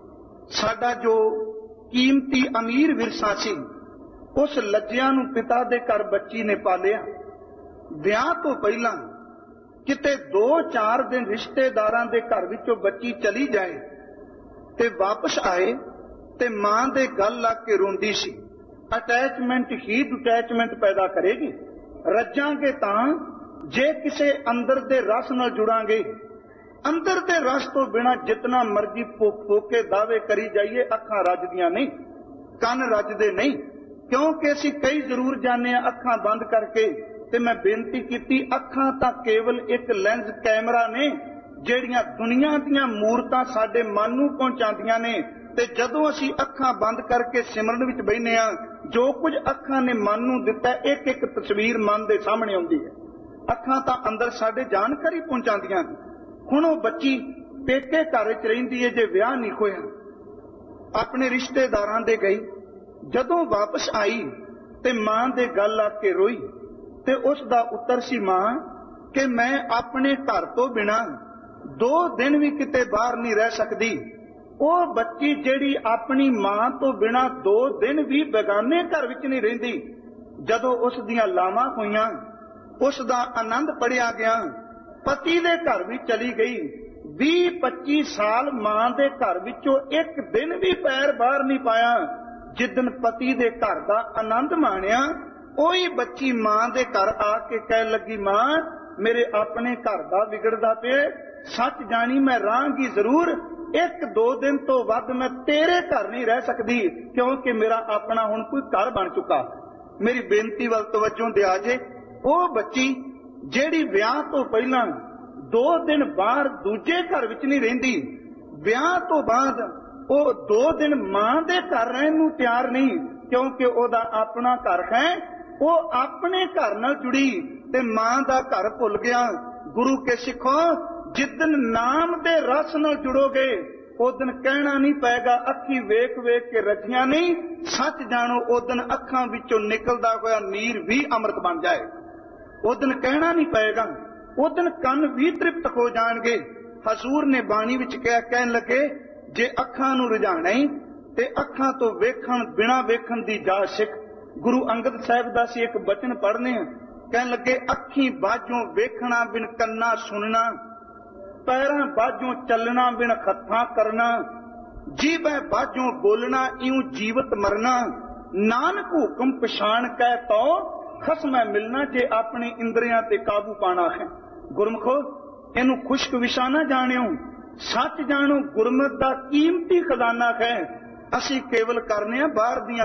ਸਾਡਾ ਜੋ ਕੀਮਤੀ ਅਮੀਰ ਵਿਰਸਾ ਸੀ, ਉਸ ਲੱਜਿਆਂ ਨੂੰ ਪਿਤਾ ਦੇ ਘਰ ਬੱਚੀ ਨੇ ਪਾਲਿਆ। ਵਿਆਹ ਤੋਂ ਪਹਿਲਾਂ ਕਿਤੇ 2-4 ਦਿਨ ਰਿਸ਼ਤੇਦਾਰਾਂ ਦੇ ਘਰ ਵਿੱਚੋਂ ਬੱਚੀ ਚਲੀ ਜਾਏ ਤੇ ਵਾਪਸ ਆਏ ਤੇ ਮਾਂ ਦੇ ਗਲ ਲੱਗ ਕੇ ਰੋਂਦੀ ਸੀ। ਅਟੈਚਮੈਂਟ ਹੀ ਡਿਟੈਚਮੈਂਟ ਪੈਦਾ ਕਰੇਗੀ। ਰੱਜਾਂਗੇ ਤਾਂ ਜੇ ਕਿਸੇ ਅੰਦਰ ਦੇ ਰਸ ਨਾਲ ਜੁੜਾਂਗੇ। ਅੰਦਰ ਦੇ ਰਸ ਤੋਂ ਬਿਨਾਂ ਜਿਤਨਾ ਮਰਜ਼ੀ ਫੋਕੇ ਦਾਅਵੇ ਕਰੀ ਜਾਈਏ, ਅੱਖਾਂ ਰੱਜਦੀਆਂ ਨਹੀਂ, ਕੰਨ ਰੱਜਦੇ ਨਹੀਂ। ਕਿਉਂਕਿ ਅਸੀਂ ਕਈ ਜ਼ਰੂਰ ਜਾਂਦੇ ਹਾਂ ਅੱਖਾਂ ਬੰਦ ਕਰਕੇ। ਤੇ ਮੈਂ ਬੇਨਤੀ ਕੀਤੀ, ਅੱਖਾਂ ਤਾਂ ਕੇਵਲ ਇੱਕ ਲੈਂਸ ਕੈਮਰਾ ਨੇ, ਜਿਹੜੀਆਂ ਦੁਨੀਆ ਦੀਆਂ ਮੂਰਤਾਂ ਸਾਡੇ ਮਨ ਨੂੰ ਪਹੁੰਚਾਉਂਦੀਆਂ ਨੇ। ਤੇ ਜਦੋਂ ਅਸੀਂ ਅੱਖਾਂ ਬੰਦ ਕਰਕੇ ਸਿਮਰਨ ਵਿੱਚ ਬੈਠਦੇ ਹਾਂ, ਜੋ ਕੁਝ ਅੱਖਾਂ ਨੇ ਮਨ ਨੂੰ ਦਿੱਤਾ, ਇੱਕ ਇੱਕ ਤਸਵੀਰ ਮਨ ਦੇ ਸਾਹਮਣੇ ਆਉਂਦੀ ਹੈ। ਅੱਖਾਂ ਤਾਂ ਅੰਦਰ ਸਾਡੇ ਜਾਣਕਾਰੀ ਪਹੁੰਚਾਉਂਦੀਆਂ। ਹੁਣ ਉਹ ਬੱਚੀ ਪੇਕੇ ਘਰ ਵਿੱਚ ਰਹਿੰਦੀ ਹੈ, ਜੇ ਵਿਆਹ ਨਹੀਂ ਹੋਇਆ, ਆਪਣੇ ਰਿਸ਼ਤੇਦਾਰਾਂ ਦੇ ਗਈ। ਜਦੋਂ ਵਾਪਸ ਆਈ ਤੇ ਮਾਂ ਦੇ ਗਲ ਆ ਕੇ ਰੋਈ, ਤੇ ਉਸ ਦਾ ਉੱਤਰ ਸੀ, ਮਾਂ ਕਿ ਮੈਂ ਆਪਣੇ ਘਰ ਤੋਂ ਬਿਨਾਂ 2 ਦਿਨ ਵੀ ਕਿਤੇ ਬਾਹਰ ਨਹੀਂ ਰਹਿ ਸਕਦੀ। ਉਹ ਬੱਚੀ ਜਿਹੜੀ ਆਪਣੀ ਮਾਂ ਤੋਂ ਬਿਨਾਂ 2 ਦਿਨ ਵੀ ਬੇਗਾਨੇ ਘਰ ਵਿੱਚ ਨਹੀਂ ਰਹਿੰਦੀ, ਜਦੋਂ ਉਸ ਦੀਆਂ ਲਾਵਾਂ ਹੋਈਆਂ, ਉਸ ਦਾ ਆਨੰਦ ਪੜਿਆ ਗਿਆ, ਪਤੀ ਦੇ ਘਰ ਵੀ ਚਲੀ ਗਈ। 20-25 ਸਾਲ ਮਾਂ ਦੇ ਘਰ ਵਿੱਚੋਂ ਇੱਕ ਦਿਨ ਵੀ ਪੈਰ ਬਾਹਰ ਨਹੀਂ ਪਾਇਆ। ਜਿੱਦਨ ਪਤੀ ਦੇ ਘਰ ਦਾ ਆਨੰਦ ਮਾਣਿਆ, ਉਹੀ ਬੱਚੀ ਮਾਂ ਦੇ ਘਰ ਆ ਕੇ ਕਹਿਣ ਲੱਗੀ, ਮਾਂ ਮੇਰੇ ਆਪਣੇ ਘਰ ਦਾ ਵਿਗੜਦਾ ਪਿਆ, ਸੱਚ ਜਾਣੀ ਮੈਂ ਰਹਾਂਗੀ ਜ਼ਰੂਰ, 1-2 ਦਿਨ ਤੋਂ ਵੱਧ ਮੈਂ ਤੇਰੇ ਘਰ ਨਹੀਂ ਰਹਿ ਸਕਦੀ, ਕਿਉਂਕਿ ਮੇਰਾ ਆਪਣਾ ਹੁਣ ਕੋਈ ਘਰ ਬਣ ਚੁੱਕਾ। ਮੇਰੀ ਬੇਨਤੀ ਵੱਲ ਤਵੱਜੋ ਦਿਆ ਜੇ। ਉਹ ਬੱਚੀ ਜਿਹੜੀ ਵਿਆਹ ਤੋਂ ਪਹਿਲਾਂ 2 ਦਿਨ ਬਾਹਰ ਦੂਜੇ ਘਰ ਵਿੱਚ ਨਹੀਂ ਰਹਿੰਦੀ, ਵਿਆਹ ਤੋਂ ਬਾਅਦ ਉਹ 2 ਦਿਨ ਮਾਂ ਦੇ ਘਰ ਰਹਿਣ ਨੂੰ ਤਿਆਰ ਨਹੀਂ, ਕਿਉਂਕਿ ਉਹਦਾ ਆਪਣਾ ਘਰ ਹੈ। ਉਹ ਆਪਣੇ ਘਰ ਨਾਲ ਜੁੜੀ ਤੇ ਮਾਂ ਦਾ ਘਰ ਭੁੱਲ ਗਿਆ। ਗੁਰੂ ਕੇ ਸਿੱਖੋ, ਜਿੱਦਨ ਨਾਮ ਦੇ ਰਸ ਨਾਲ ਜੁੜੋਗੇ, ਉਦਨ ਕਹਿਣਾ ਨਹੀਂ ਪਏਗਾ ਅੱਖੀ ਵੇਖ ਵੇਖ ਕੇ ਰੱਜੀਆਂ ਨਹੀਂ। ਸੱਚ ਜਾਣੋ, ਉਦਨ ਅੱਖਾਂ ਵਿੱਚੋਂ ਨਿਕਲਦਾ ਹੋਇਆ ਨੀਰ ਵੀ ਅੰਮ੍ਰਿਤ ਬਣ ਜਾਏ। ਉਦਨ ਕਹਿਣਾ ਨਹੀਂ ਪਏਗਾ, ਉਦਨ ਕੰਨ ਵੀ ਤ੍ਰਿਪਤ ਹੋ ਜਾਣਗੇ। ਹਜ਼ੂਰ ਨੇ ਬਾਣੀ ਵਿੱਚ ਕਹਿਣ ਲੱਗੇ, ਜੇ ਅੱਖਾਂ ਨੂੰ ਰਜਾਣਾ ਹੀ ਤੇ ਅੱਖਾਂ ਤੋਂ ਵੇਖਣ ਬਿਨਾਂ ਵੇਖਣ ਦੀ ਜਾਚ ਸਿੱਖ। ਗੁਰੂ ਅੰਗਦ ਸਾਹਿਬ ਦਾ ਸੀ ਇੱਕ ਬਚਨ ਪੜ੍ਹਨੇ ਆ, ਕਹਿਣ ਲੱਗੇ, ਅੱਖੀਂ ਬਾਝੋਂ ਵੇਖਣਾ ਬਿਨ ਕੰਨਾ ਸੁਣਨਾ, ਪੈਰਾਂ ਬਾਝੋਂ ਚੱਲਣਾ ਬਿਨ ਹੱਥਾਂ ਕਰਨਾ, ਜੀਭੈ ਬਾਝੋਂ ਬੋਲਣਾ ਇਉਂ ਜੀਵਤ ਮਰਨਾ, ਨਾਨਕ ਹੁਕਮ ਪਛਾਣ ਕੈ ਤੋ ਖਸਮੈ ਮਿਲਣਾ ਜੇ ਆਪਣੇ ਇੰਦਰੀਆਂ ਤੇ ਕਾਬੂ ਪਾਣਾ ਹੈ। ਗੁਰਮਖੋ ਇਹਨੂੰ ਖੁਸ਼ਕ ਵਿਸ਼ਾ ਨਾ ਜਾਣਿਓ, ਸੱਚ ਜਾਣੋ ਗੁਰਮਤ ਦਾ ਕੀਮਤੀ ਖਜ਼ਾਨਾ ਹੈ। ਅਸੀਂ ਕੇਵਲ ਕਰਨੇ ਆ ਬਾਹਰ ਦੀਆਂ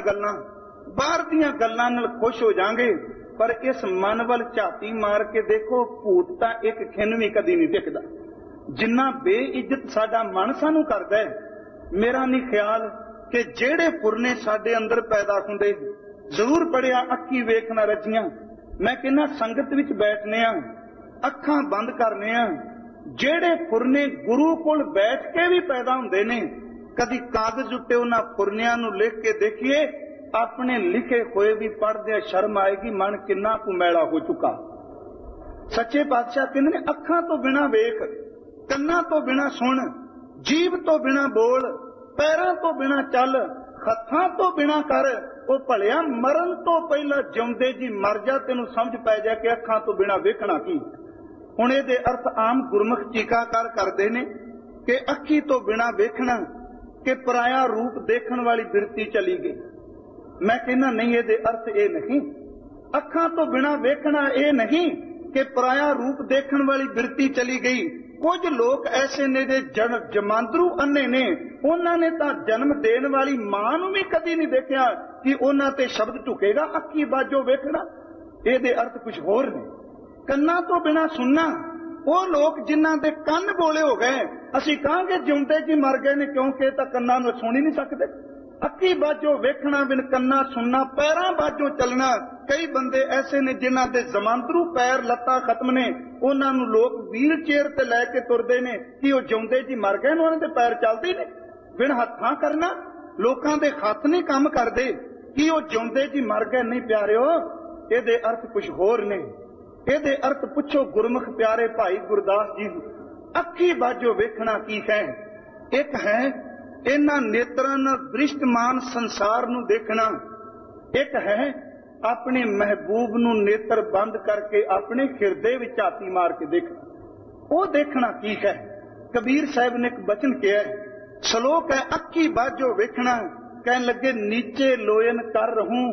ਗੱਲਾਂ ਨਾਲ ਖੁਸ਼ ਹੋ ਜਾਾਂਗੇ, ਪਰ ਇਸ ਮਨ ਵੱਲ ਝਾਤੀ ਮਾਰ ਕੇ ਦੇਖੋ, ਭੂਤ ਤਾਂ ਇੱਕ ਖਿੰਨ ਵੀ ਕਦੀ ਨਹੀਂ ਦਿਖਦਾ। ਜਿੰਨਾ ਬੇਇੱਜ਼ਤ ਸਾਡਾ ਮਨ ਸਾਨੂੰ ਕਰਦਾ ਹੈ, ਮੇਰਾ ਨਹੀਂ ਖਿਆਲ ਕਿ ਜਿਹੜੇ ਫੁਰਨੇ ਸਾਡੇ ਅੰਦਰ ਪੈਦਾ ਹੁੰਦੇ। ਜ਼ਰੂਰ ਪੜਿਆ ਅੱਖੀ ਵੇਖਣਾ ਰਚੀਆਂ। ਮੈਂ ਕਹਿੰਦਾ ਸੰਗਤ ਵਿੱਚ ਬੈਠਨੇ ਆ, ਅੱਖਾਂ ਬੰਦ ਕਰਨੇ ਆ, ਜਿਹੜੇ ਫੁਰਨੇ ਗੁਰੂ ਕੋਲ ਬੈਠ ਕੇ ਵੀ ਪੈਦਾ ਹੁੰਦੇ ਨੇ, ਕਦੀ ਕਾਗਜ਼ ਉੱਤੇ ਉਹਨਾਂ ਫੁਰਨਿਆਂ ਨੂੰ ਲਿਖ ਕੇ ਦੇਖੀਏ, ਆਪਣੇ ਲਿਖੇ ਹੋਏ ਵੀ ਪੜ੍ਹਦੇ ਸ਼ਰਮ ਆਏਗੀ, ਮਨ ਕਿੰਨਾ ਕੁ ਮੈਲਾ ਹੋ ਚੁੱਕਾ। ਸੱਚੇ ਪਾਤਸ਼ਾਹ ਕਹਿੰਦੇ ਨੇ ਅੱਖਾਂ ਤੋਂ ਬਿਨਾਂ ਵੇਖ, ਕੰਨਾਂ ਤੋਂ ਬਿਨਾਂ ਸੁਣ, ਜੀਭ ਤੋਂ ਬਿਨਾਂ ਬੋਲ, ਪੈਰਾਂ ਤੋਂ ਬਿਨਾਂ ਚੱਲ, ਹੱਥਾਂ ਤੋਂ ਬਿਨਾਂ ਕਰ, ਉਹ ਭਲਿਆ ਮਰਨ ਤੋਂ ਪਹਿਲਾਂ ਜਿਉਂਦੇ ਜੀ ਮਰ ਜਾ, ਤੈਨੂੰ ਸਮਝ ਪੈ ਜਾ ਕਿ ਅੱਖਾਂ ਤੋਂ ਬਿਨਾਂ ਵੇਖਣਾ ਕੀ। ਹੁਣ ਇਹਦੇ ਅਰਥ ਆਮ ਗੁਰਮੁਖ ਟੀਕਾਕਾਰ ਕਰਦੇ ਨੇ ਕਿ ਅੱਖੀ ਤੋਂ ਬਿਨਾਂ ਵੇਖਣਾ ਕਿ ਪਰਾਇਆ ਰੂਪ ਦੇਖਣ ਵਾਲੀ ਬਿਰਤੀ ਚਲੀ ਗਈ। ਮੈਂ ਕਹਿੰਦਾ ਨਹੀਂ, ਇਹਦੇ ਅਰਥ ਇਹ ਨਹੀਂ। ਅੱਖਾਂ ਤੋਂ ਬਿਨਾਂ ਵੇਖਣਾ ਇਹ ਨਹੀਂ ਕਿ ਪਰਾਇਆ ਰੂਪ ਦੇਖਣ ਵਾਲੀ ਬਿਰਤੀ ਚਲੀ ਗਈ। ਕੁਝ ਲੋਕ ਐਸੇ ਨੇ ਜੇ ਜਮਾਂਦਰੂ ਅੰਨੇ ਨੇ, ਉਹਨਾਂ ਨੇ ਤਾਂ ਜਨਮ ਦੇਣ ਵਾਲੀ ਮਾਂ ਨੂੰ ਵੀ ਕਦੀ ਨਹੀਂ ਦੇਖਿਆ ਕਿ ਉਹਨਾਂ ਤੇ ਸ਼ਬਦ ਝੁਕੇਗਾ ਅੱਖੀ ਬਾਝੋਂ ਵੇਖਣਾ। ਇਹਦੇ ਅਰਥ ਕੁਝ ਹੋਰ ਨੇ। ਕੰਨਾਂ ਤੋਂ ਬਿਨਾਂ ਸੁਣਨਾ, ਉਹ ਲੋਕ ਜਿਨ੍ਹਾਂ ਦੇ ਕੰਨ ਬੋਲੇ ਹੋ ਗਏ, ਅਸੀਂ ਕਹਾਂਗੇ ਜਿਉਂਦੇ ਜੀ ਮਰ ਗਏ ਨੇ, ਕਿਉਂਕਿ ਤਾਂ ਕੰਨਾਂ ਨੂੰ ਸੁਣ ਹੀ ਨਹੀਂ ਸਕਦੇ। ਅੱਖੀ ਬਾਝੋਂ ਵੇਖਣਾ, ਬਿਨ ਕੰਨਾਂ ਸੁਣਨਾ, ਪੈਰਾਂ ਬਾਝੋਂ ਚੱਲਣਾ। ਕਈ ਬੰਦੇ ਐਸੇ ਨੇ ਜਿਨ੍ਹਾਂ ਦੇ ਜ਼ਮਾਂਦਰੂ ਪੈਰ ਲੱਤਾਂ ਖਤਮ ਨੇ, ਉਹਨਾਂ ਨੂੰ ਲੋਕ ਵੀਲ ਚੇਅਰ ਤੇ ਲੈ ਕੇ ਤੁਰਦੇ ਨੇ ਕਿ ਉਹ ਜਿਉਂਦੇ ਜੀ ਮਰ ਗਏ ਨੇ, ਉਹਨਾਂ ਦੇ ਪੈਰ ਚੱਲਦੇ ਨੇ। ਬਿਨ ਹੱਥਾਂ ਕਰਨਾ, ਲੋਕਾਂ ਦੇ ਹੱਥ ਨਹੀਂ ਕੰਮ ਕਰਦੇ ਕਿ ਉਹ ਜਿਉਂਦੇ ਜੀ ਮਰ ਗਏ। ਨਹੀਂ ਪਿਆਰਿਓ, ਇਹਦੇ ਅਰਥ ਕੁਝ ਹੋਰ ਨੇ। ਇਹਦੇ ਅਰਥ ਪੁੱਛੋ ਗੁਰਮੁਖ ਪਿਆਰੇ ਭਾਈ ਗੁਰਦਾਸ ਜੀ ਨੂੰ, ਅੱਖੀ ਬਾਝੋਂ ਵੇਖਣਾ ਕੀ ਹੈ। ਇੱਕ ਹੈ ਇਹਨਾਂ ਨੇਤਰਾਂ ਨਾਲ ਦ੍ਰਿਸ਼ਟਮਾਨ ਸੰਸਾਰ ਨੂੰ ਦੇਖਣਾ, ਇੱਕ ਹੈ ਆਪਣੇ ਮਹਿਬੂਬ ਨੂੰ ਨੇਤਰ ਬੰਦ ਕਰਕੇ ਆਪਣੇ ਹਿਰਦੇ ਵਿੱਚ ਝਾਤੀ ਮਾਰ ਕੇ ਦੇਖਣਾ। ਉਹ ਦੇਖਣਾ ਕੀ ਹੈ। ਕਬੀਰ ਸਾਹਿਬ ਨੇ ਇੱਕ ਬਚਨ ਕਿਹਾ, ਸ਼ਲੋਕ ਹੈ ਅੱਖੀ ਬਾਝੋਂ ਵੇਖਣਾ, ਕਹਿਣ ਲੱਗੇ ਨੀਚੇ ਲੋਇਨ ਕਰ ਰਹੂੰ,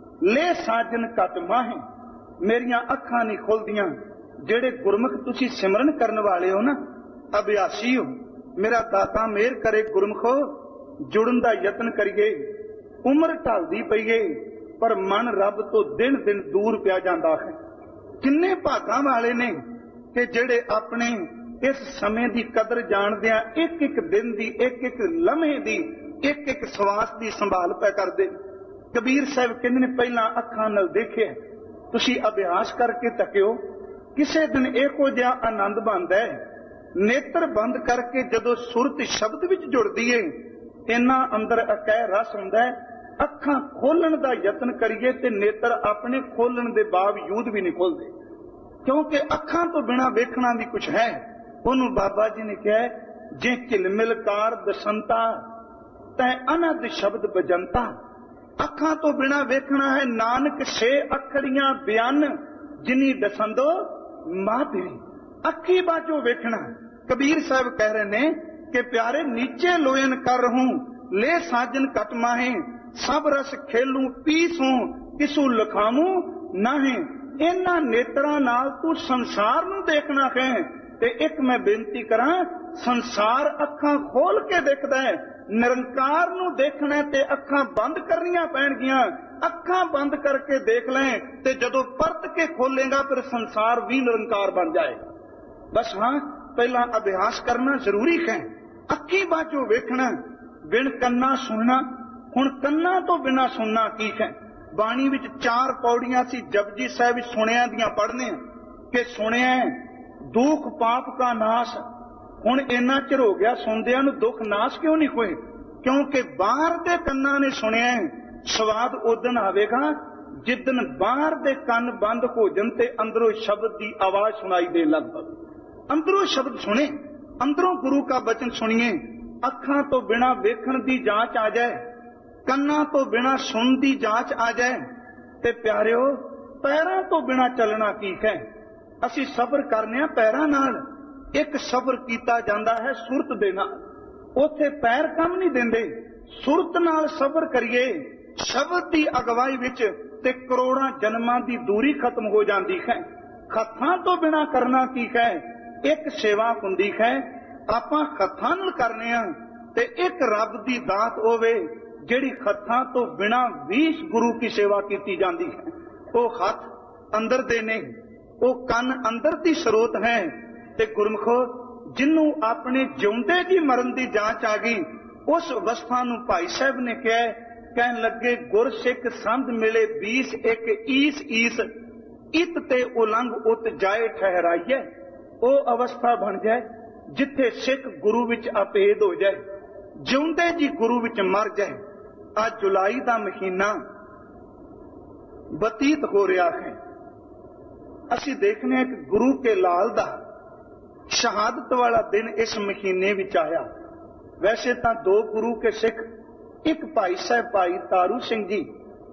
ਲੈ ਸਾਜਨ ਘਟ ਮਾਹੇ। ਮੇਰੀਆਂ ਅੱਖਾਂ ਨਹੀਂ ਖੁੱਲਦੀਆਂ। ਜਿਹੜੇ ਗੁਰਮੁਖ ਤੁਸੀਂ ਸਿਮਰਨ ਕਰਨ ਵਾਲੇ ਹੋ ਨਾ, ਅਭਿਆਸੀ ਹੋ, ਮੇਰਾ ਦਾਤਾ ਮਿਹਰ ਕਰੇ ਗੁਰਮੁਖੋ, ਜੁੜਨ ਦਾ ਯਤਨ ਕਰੀਏ। ਉਮਰ ਢਲਦੀ ਪਈਏ, ਪਰ ਮਨ ਰੱਬ ਤੋਂ ਦਿਨ ਦਿਨ ਦੂਰ ਪਿਆ ਜਾਂਦਾ ਹੈ। ਕਿੰਨੇ ਭਾਗਾਂ ਵਾਲੇ ਨੇ ਕਿ ਜਿਹੜੇ ਆਪਣੇ ਇਸ ਸਮੇਂ ਦੀ ਕਦਰ ਜਾਣਦਿਆਂ ਇੱਕ ਇੱਕ ਦਿਨ ਦੀ, ਇੱਕ ਇੱਕ ਲਮਹੇ ਦੀ, ਇੱਕ ਇੱਕ ਸਵਾਸ ਦੀ ਸੰਭਾਲ ਪੈ ਕਰਦੇ। ਕਬੀਰ ਸਾਹਿਬ ਕਹਿੰਦੇ ਨੇ ਪਹਿਲਾਂ ਅੱਖਾਂ ਨਾਲ ਦੇਖਿਆ, ਤੁਸੀਂ ਅਭਿਆਸ ਕਰਕੇ ਤੱਕਿਓ, ਕਿਸੇ ਦਿਨ ਇਹੋ ਜਿਹਾ ਆਨੰਦ ਬਣਦਾ ਹੈ। ਨੇਤਰ ਬੰਦ ਕਰਕੇ ਜਦੋਂ ਸੁਰਤ ਸ਼ਬਦ ਵਿੱਚ ਜੁੜਦੀ ਏ, ਇੰਨਾ ਅੰਦਰ ਅਕਹਿ ਰਸ ਹੁੰਦਾ ਹੈ। ਅੱਖਾਂ ਖੋਲਣ ਦਾ ਯਤਨ ਕਰੀਏ ਤੇ ਨੇਤਰ ਆਪਣੇ ਖੋਲਣ ਦੇ ਬਾਵਜੂਦ ਵੀ ਨਹੀਂ ਖੁੱਲਦੇ, ਕਿਉਂਕਿ ਅੱਖਾਂ ਤੋਂ ਬਿਨਾਂ ਵੇਖਣਾ ਵੀ ਕੁਝ ਹੈ। ਉਹਨੂੰ ਬਾਬਾ ਜੀ ਨੇ ਕਿਹਾ, ਜੇ ਝਿਲਮਿਲਕਾਰ ਦਸੰਤਾ ਤੈ ਅਨੰਦ ਸ਼ਬਦ ਬਜੰਤਾ। ਅੱਖਾਂ ਤੋਂ ਬਿਨਾਂ ਵੇਖਣਾ ਹੈ। ਨਾਨਕ ਛੇ ਅੱਖਰੀਆਂ ਬਿਆਨ ਜਿਨੀ ਦਸੰਦੋ ਮਾਧਰੀ। ਅੱਖੀ ਬਾਝੋਂ ਵੇਖਣਾ। ਕਬੀਰ ਸਾਹਿਬ ਕਹਿ ਰਹੇ ਨੇ ਕਿ ਪਿਆਰੇ ਨੀਚੇ ਲੋਇਨ ਕਰ ਰਹੂੰ, ਲੈ ਸਾਜਨ ਘਟ ਮਾਹੇ, ਸਭ ਰਸ ਖੇਲੂ ਪੀਸੂ, ਕਿਸੂ ਲਖਾਵੂੰ ਨਾਹੇ। ਇਹਨਾਂ ਨੇਤਰਾਂ ਨਾਲ ਤੂੰ ਸੰਸਾਰ ਨੂੰ ਦੇਖਣਾ ਹੈ। ਤੇ ਇੱਕ ਮੈਂ ਬੇਨਤੀ ਕਰਾਂ, ਸੰਸਾਰ ਅੱਖਾਂ ਖੋਲ ਕੇ ਦੇਖਦਾ ਹੈ, ਨਿਰੰਕਾਰ ਨੂੰ ਦੇਖਣਾ ਤੇ ਅੱਖਾਂ ਬੰਦ ਕਰਨੀਆਂ ਪੈਣਗੀਆਂ। ਅੱਖਾਂ ਬੰਦ ਕਰਕੇ ਦੇਖ ਲੈ ਤੇ ਜਦੋਂ ਪਰਤ ਕੇ ਖੋਲੇਗਾ ਫਿਰ ਸੰਸਾਰ ਵੀ ਨਿਰੰਕਾਰ ਬਣ ਜਾਏਗਾ। ਬਸ ਹਾਂ, ਪਹਿਲਾਂ ਅਭਿਆਸ ਕਰਨਾ ਜ਼ਰੂਰੀ ਹੈ। ਅੱਖੀ ਬਾਝੋਂ ਵੇਖਣਾ, ਬਿਨ ਕੰਨਾਂ ਸੁਣਨਾ। ਹੁਣ ਕੰਨਾਂ ਤੋਂ ਬਿਨਾਂ ਸੁਣਨਾ ਕੀ ਹੈ। ਬਾਣੀ ਵਿੱਚ 4 ਪੌੜੀਆਂ ਸੀ, ਜਪਜੀ ਸਾਹਿਬ ਵਿੱਚ ਸੁਣਿਆਂ ਦੀਆਂ ਪੜ੍ਹਨੇ ਕਿ ਸੁਣਿਆ ਦੁੱਖ ਪਾਪ ਕਾ ਨਾਸ਼। ਹੁਣ ਇੰਨਾ ਚਿਰ ਹੋ ਗਿਆ ਸੁਣਦਿਆਂ ਨੂੰ, ਦੁੱਖ ਨਾਸ਼ ਕਿਉਂ ਨਹੀਂ ਹੋਏ? ਕਿਉਂਕਿ ਬਾਹਰ ਦੇ ਕੰਨਾਂ ਨੇ ਸੁਣਿਆ। ਸਵਾਦ ਉਦਣ ਆਵੇਗਾ ਜਿੱਦਣ ਬਾਹਰ ਦੇ ਕੰਨ ਬੰਦ ਹੋ ਜਾਣ ਤੇ ਅੰਦਰੋਂ ਸ਼ਬਦ ਦੀ ਆਵਾਜ਼ ਸੁਣਾਈ ਦੇ ਲੱਗ ਪਵੇ। ਅੰਦਰੋਂ ਸ਼ਬਦ ਸੁਣੇ, ਅੰਦਰੋਂ ਗੁਰੂ ਕਾ ਬਚਨ ਸੁਣੀਏ। ਅੱਖਾਂ ਤੋਂ ਬਿਨਾਂ ਵੇਖਣ ਦੀ ਜਾਂਚ ਆ ਜਾਏ, ਕੰਨਾਂ ਤੋਂ ਬਿਨਾਂ ਸੁਣਨ ਦੀ ਜਾਂਚ ਆ ਜਾਏ। ਤੇ ਪਿਆਰਿਓ, ਪੈਰਾਂ ਤੋਂ ਬਿਨਾਂ ਚੱਲਣਾ ਕੀ ਹੈ। ਅਸੀਂ ਸਬਰ ਕਰਨੇ ਆ ਪੈਰਾਂ ਨਾਲ। ਇੱਕ ਸਬਰ ਕੀਤਾ ਜਾਂਦਾ ਹੈ ਸੁਰਤ ਦੇ ਨਾਲ, ਉੱਥੇ ਪੈਰ ਕੰਮ ਨਹੀਂ ਦਿੰਦੇ। ਸੁਰਤ ਨਾਲ ਸਬਰ ਕਰੀਏ, ਸ਼ਬਦ ਦੀ ਅਗਵਾਈ ਵਿੱਚ ਤੇ ਕਰੋੜਾਂ ਜਨਮਾਂ ਦੀ ਦੂਰੀ ਖਤਮ ਹੋ ਜਾਂਦੀ ਹੈ। ਹੱਥਾਂ ਤੋਂ ਬਿਨਾਂ ਕਰਨਾ ਕੀ ਹੈ, ਇੱਕ ਸੇਵਾ ਹੁੰਦੀ ਹੈ। ਆਪਾਂ ਹੱਥਾਂ ਨਾਲ ਕਰਨੇ ਆ ਤੇ ਇੱਕ ਰੱਬ ਦੀ ਦਾਤ ਹੋਵੇ ਜਿਹੜੀ ਹੱਥਾਂ ਤੋਂ ਬਿਨਾਂ ਵੀ ਗੁਰੂ ਕੀ ਸੇਵਾ ਕੀਤੀ ਜਾਂਦੀ ਹੈ। ਉਹ ਹੱਥ ਅੰਦਰ ਦੇ ਨੇ, ਉਹ ਕੰਨ ਅੰਦਰ ਦੀ ਸਰੋਤ ਹੈ। ਤੇ ਗੁਰਮਖੋ, ਜਿਹਨੂੰ ਆਪਣੇ ਜਿਉਂਦੇ ਦੀ ਮਰਨ ਦੀ ਜਾਂਚ ਆ ਗਈ, ਉਸ ਅਵਸਥਾ ਨੂੰ ਭਾਈ ਸਾਹਿਬ ਨੇ ਕਿਹਾ, ਕਹਿਣ ਲੱਗੇ ਗੁਰਸਿੱਖ ਸੰਧ ਮਿਲੇ 20 ਇੱਕ ਈਸ ਈਸ, ਇਤ ਤੇ ਉਲੰਘ ਉਤ ਜਾਏ ਠਹਿਰਾਈਏ। ਉਹ ਅਵਸਥਾ ਬਣ ਜਾਏ ਜਿੱਥੇ ਸਿੱਖ ਗੁਰੂ ਵਿੱਚ ਅਪੇਦ ਹੋ ਜਾਏ, ਜਿਉਂਦੇ ਜੀ ਗੁਰੂ ਵਿੱਚ ਮਰ ਜਾਏ। ਅੱਜ ਜੁਲਾਈ ਦਾ ਮਹੀਨਾ ਬਤੀਤ ਹੋ ਰਿਹਾ ਹੈ। ਅਸੀਂ ਦੇਖਨੇ ਹਾਂ ਕਿ ਗੁਰੂ ਕੇ ਲਾਲ ਦਾ ਸ਼ਹਾਦਤ ਵਾਲਾ ਦਿਨ ਇਸ ਮਹੀਨੇ ਵਿੱਚ ਆਇਆ। ਵੈਸੇ ਤਾਂ ਦੋ ਗੁਰੂ ਕੇ ਸਿੱਖ, ਇੱਕ ਭਾਈ ਸਾਹਿਬ ਭਾਈ ਤਾਰੂ ਸਿੰਘ ਜੀ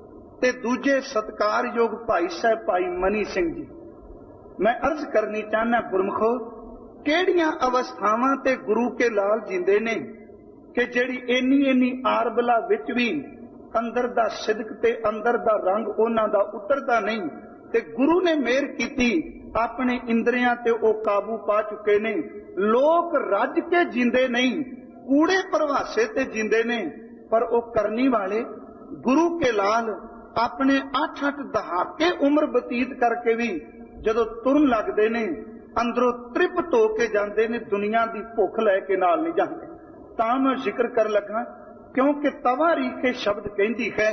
ਤੇ ਦੂਜੇ ਸਤਿਕਾਰਯੋਗ ਭਾਈ ਸਾਹਿਬ ਭਾਈ ਮਨੀ ਸਿੰਘ ਜੀ। ਮੈਂ ਅਰਜ਼ ਕਰਨੀ ਚਾਹਨਾ ਗੁਰਮਖੋ, ਕਿਹੜੀਆਂ ਅਵਸਥਾਵਾਂ ਤੇ ਗੁਰੂ ਕੇ ਲਾਲ ਜਿੰਦੇ ਨੇ ਕਿ ਜਿਹੜੀ ਇੰਨੀ ਆਰਬਲਾ ਵਿੱਚ ਵੀ ਅੰਦਰ ਦਾ ਸਿਦਕ ਤੇ ਅੰਦਰ ਦਾ ਰੰਗ ਉਹਨਾਂ ਦਾ ਉਤਰਦਾ ਨਹੀਂ। ਤੇ ਗੁਰੂ ਨੇ ਮਿਹਰ ਕੀਤੀ, ਆਪਣੇ ਇੰਦਰੀਆਂ ਤੇ ਉਹ ਕਾਬੂ ਪਾ ਚੁੱਕੇ ਨੇ। ਲੋਕ ਰੱਜ ਕੇ ਜਿੰਦੇ ਨਹੀਂ, ਕੂੜੇ ਪ੍ਰਵਾਸੇ ਤੇ ਜਿੰਦੇ ਨੇ। ਪਰ ਉਹ ਕਰਨੀ ਵਾਲੇ ਗੁਰੂ ਕੇ ਲਾਲ ਆਪਣੇ 8-8 ਦਹਾਕੇ ਉਮਰ ਬਤੀਤ ਕਰਕੇ ਵੀ ਜਦੋਂ ਤੁਰਨ ਲੱਗਦੇ ਨੇ, ਅੰਦਰੋਂ ਤ੍ਰਿਪਤ ਹੋ ਕੇ ਜਾਂਦੇ ਨੇ, ਦੁਨੀਆ ਦੀ ਭੁੱਖ ਲੈ ਕੇ ਨਾਲ ਨਹੀਂ ਜਾਂਦੇ। ਤਾਂ ਮੈਂ ਜ਼ਿਕਰ ਕਰ ਲੱਗਾ ਕਿਉਂਕਿ ਤਵਾਰੀਖੇ ਸ਼ਬਦ ਕਹਿੰਦੀ ਹੈ,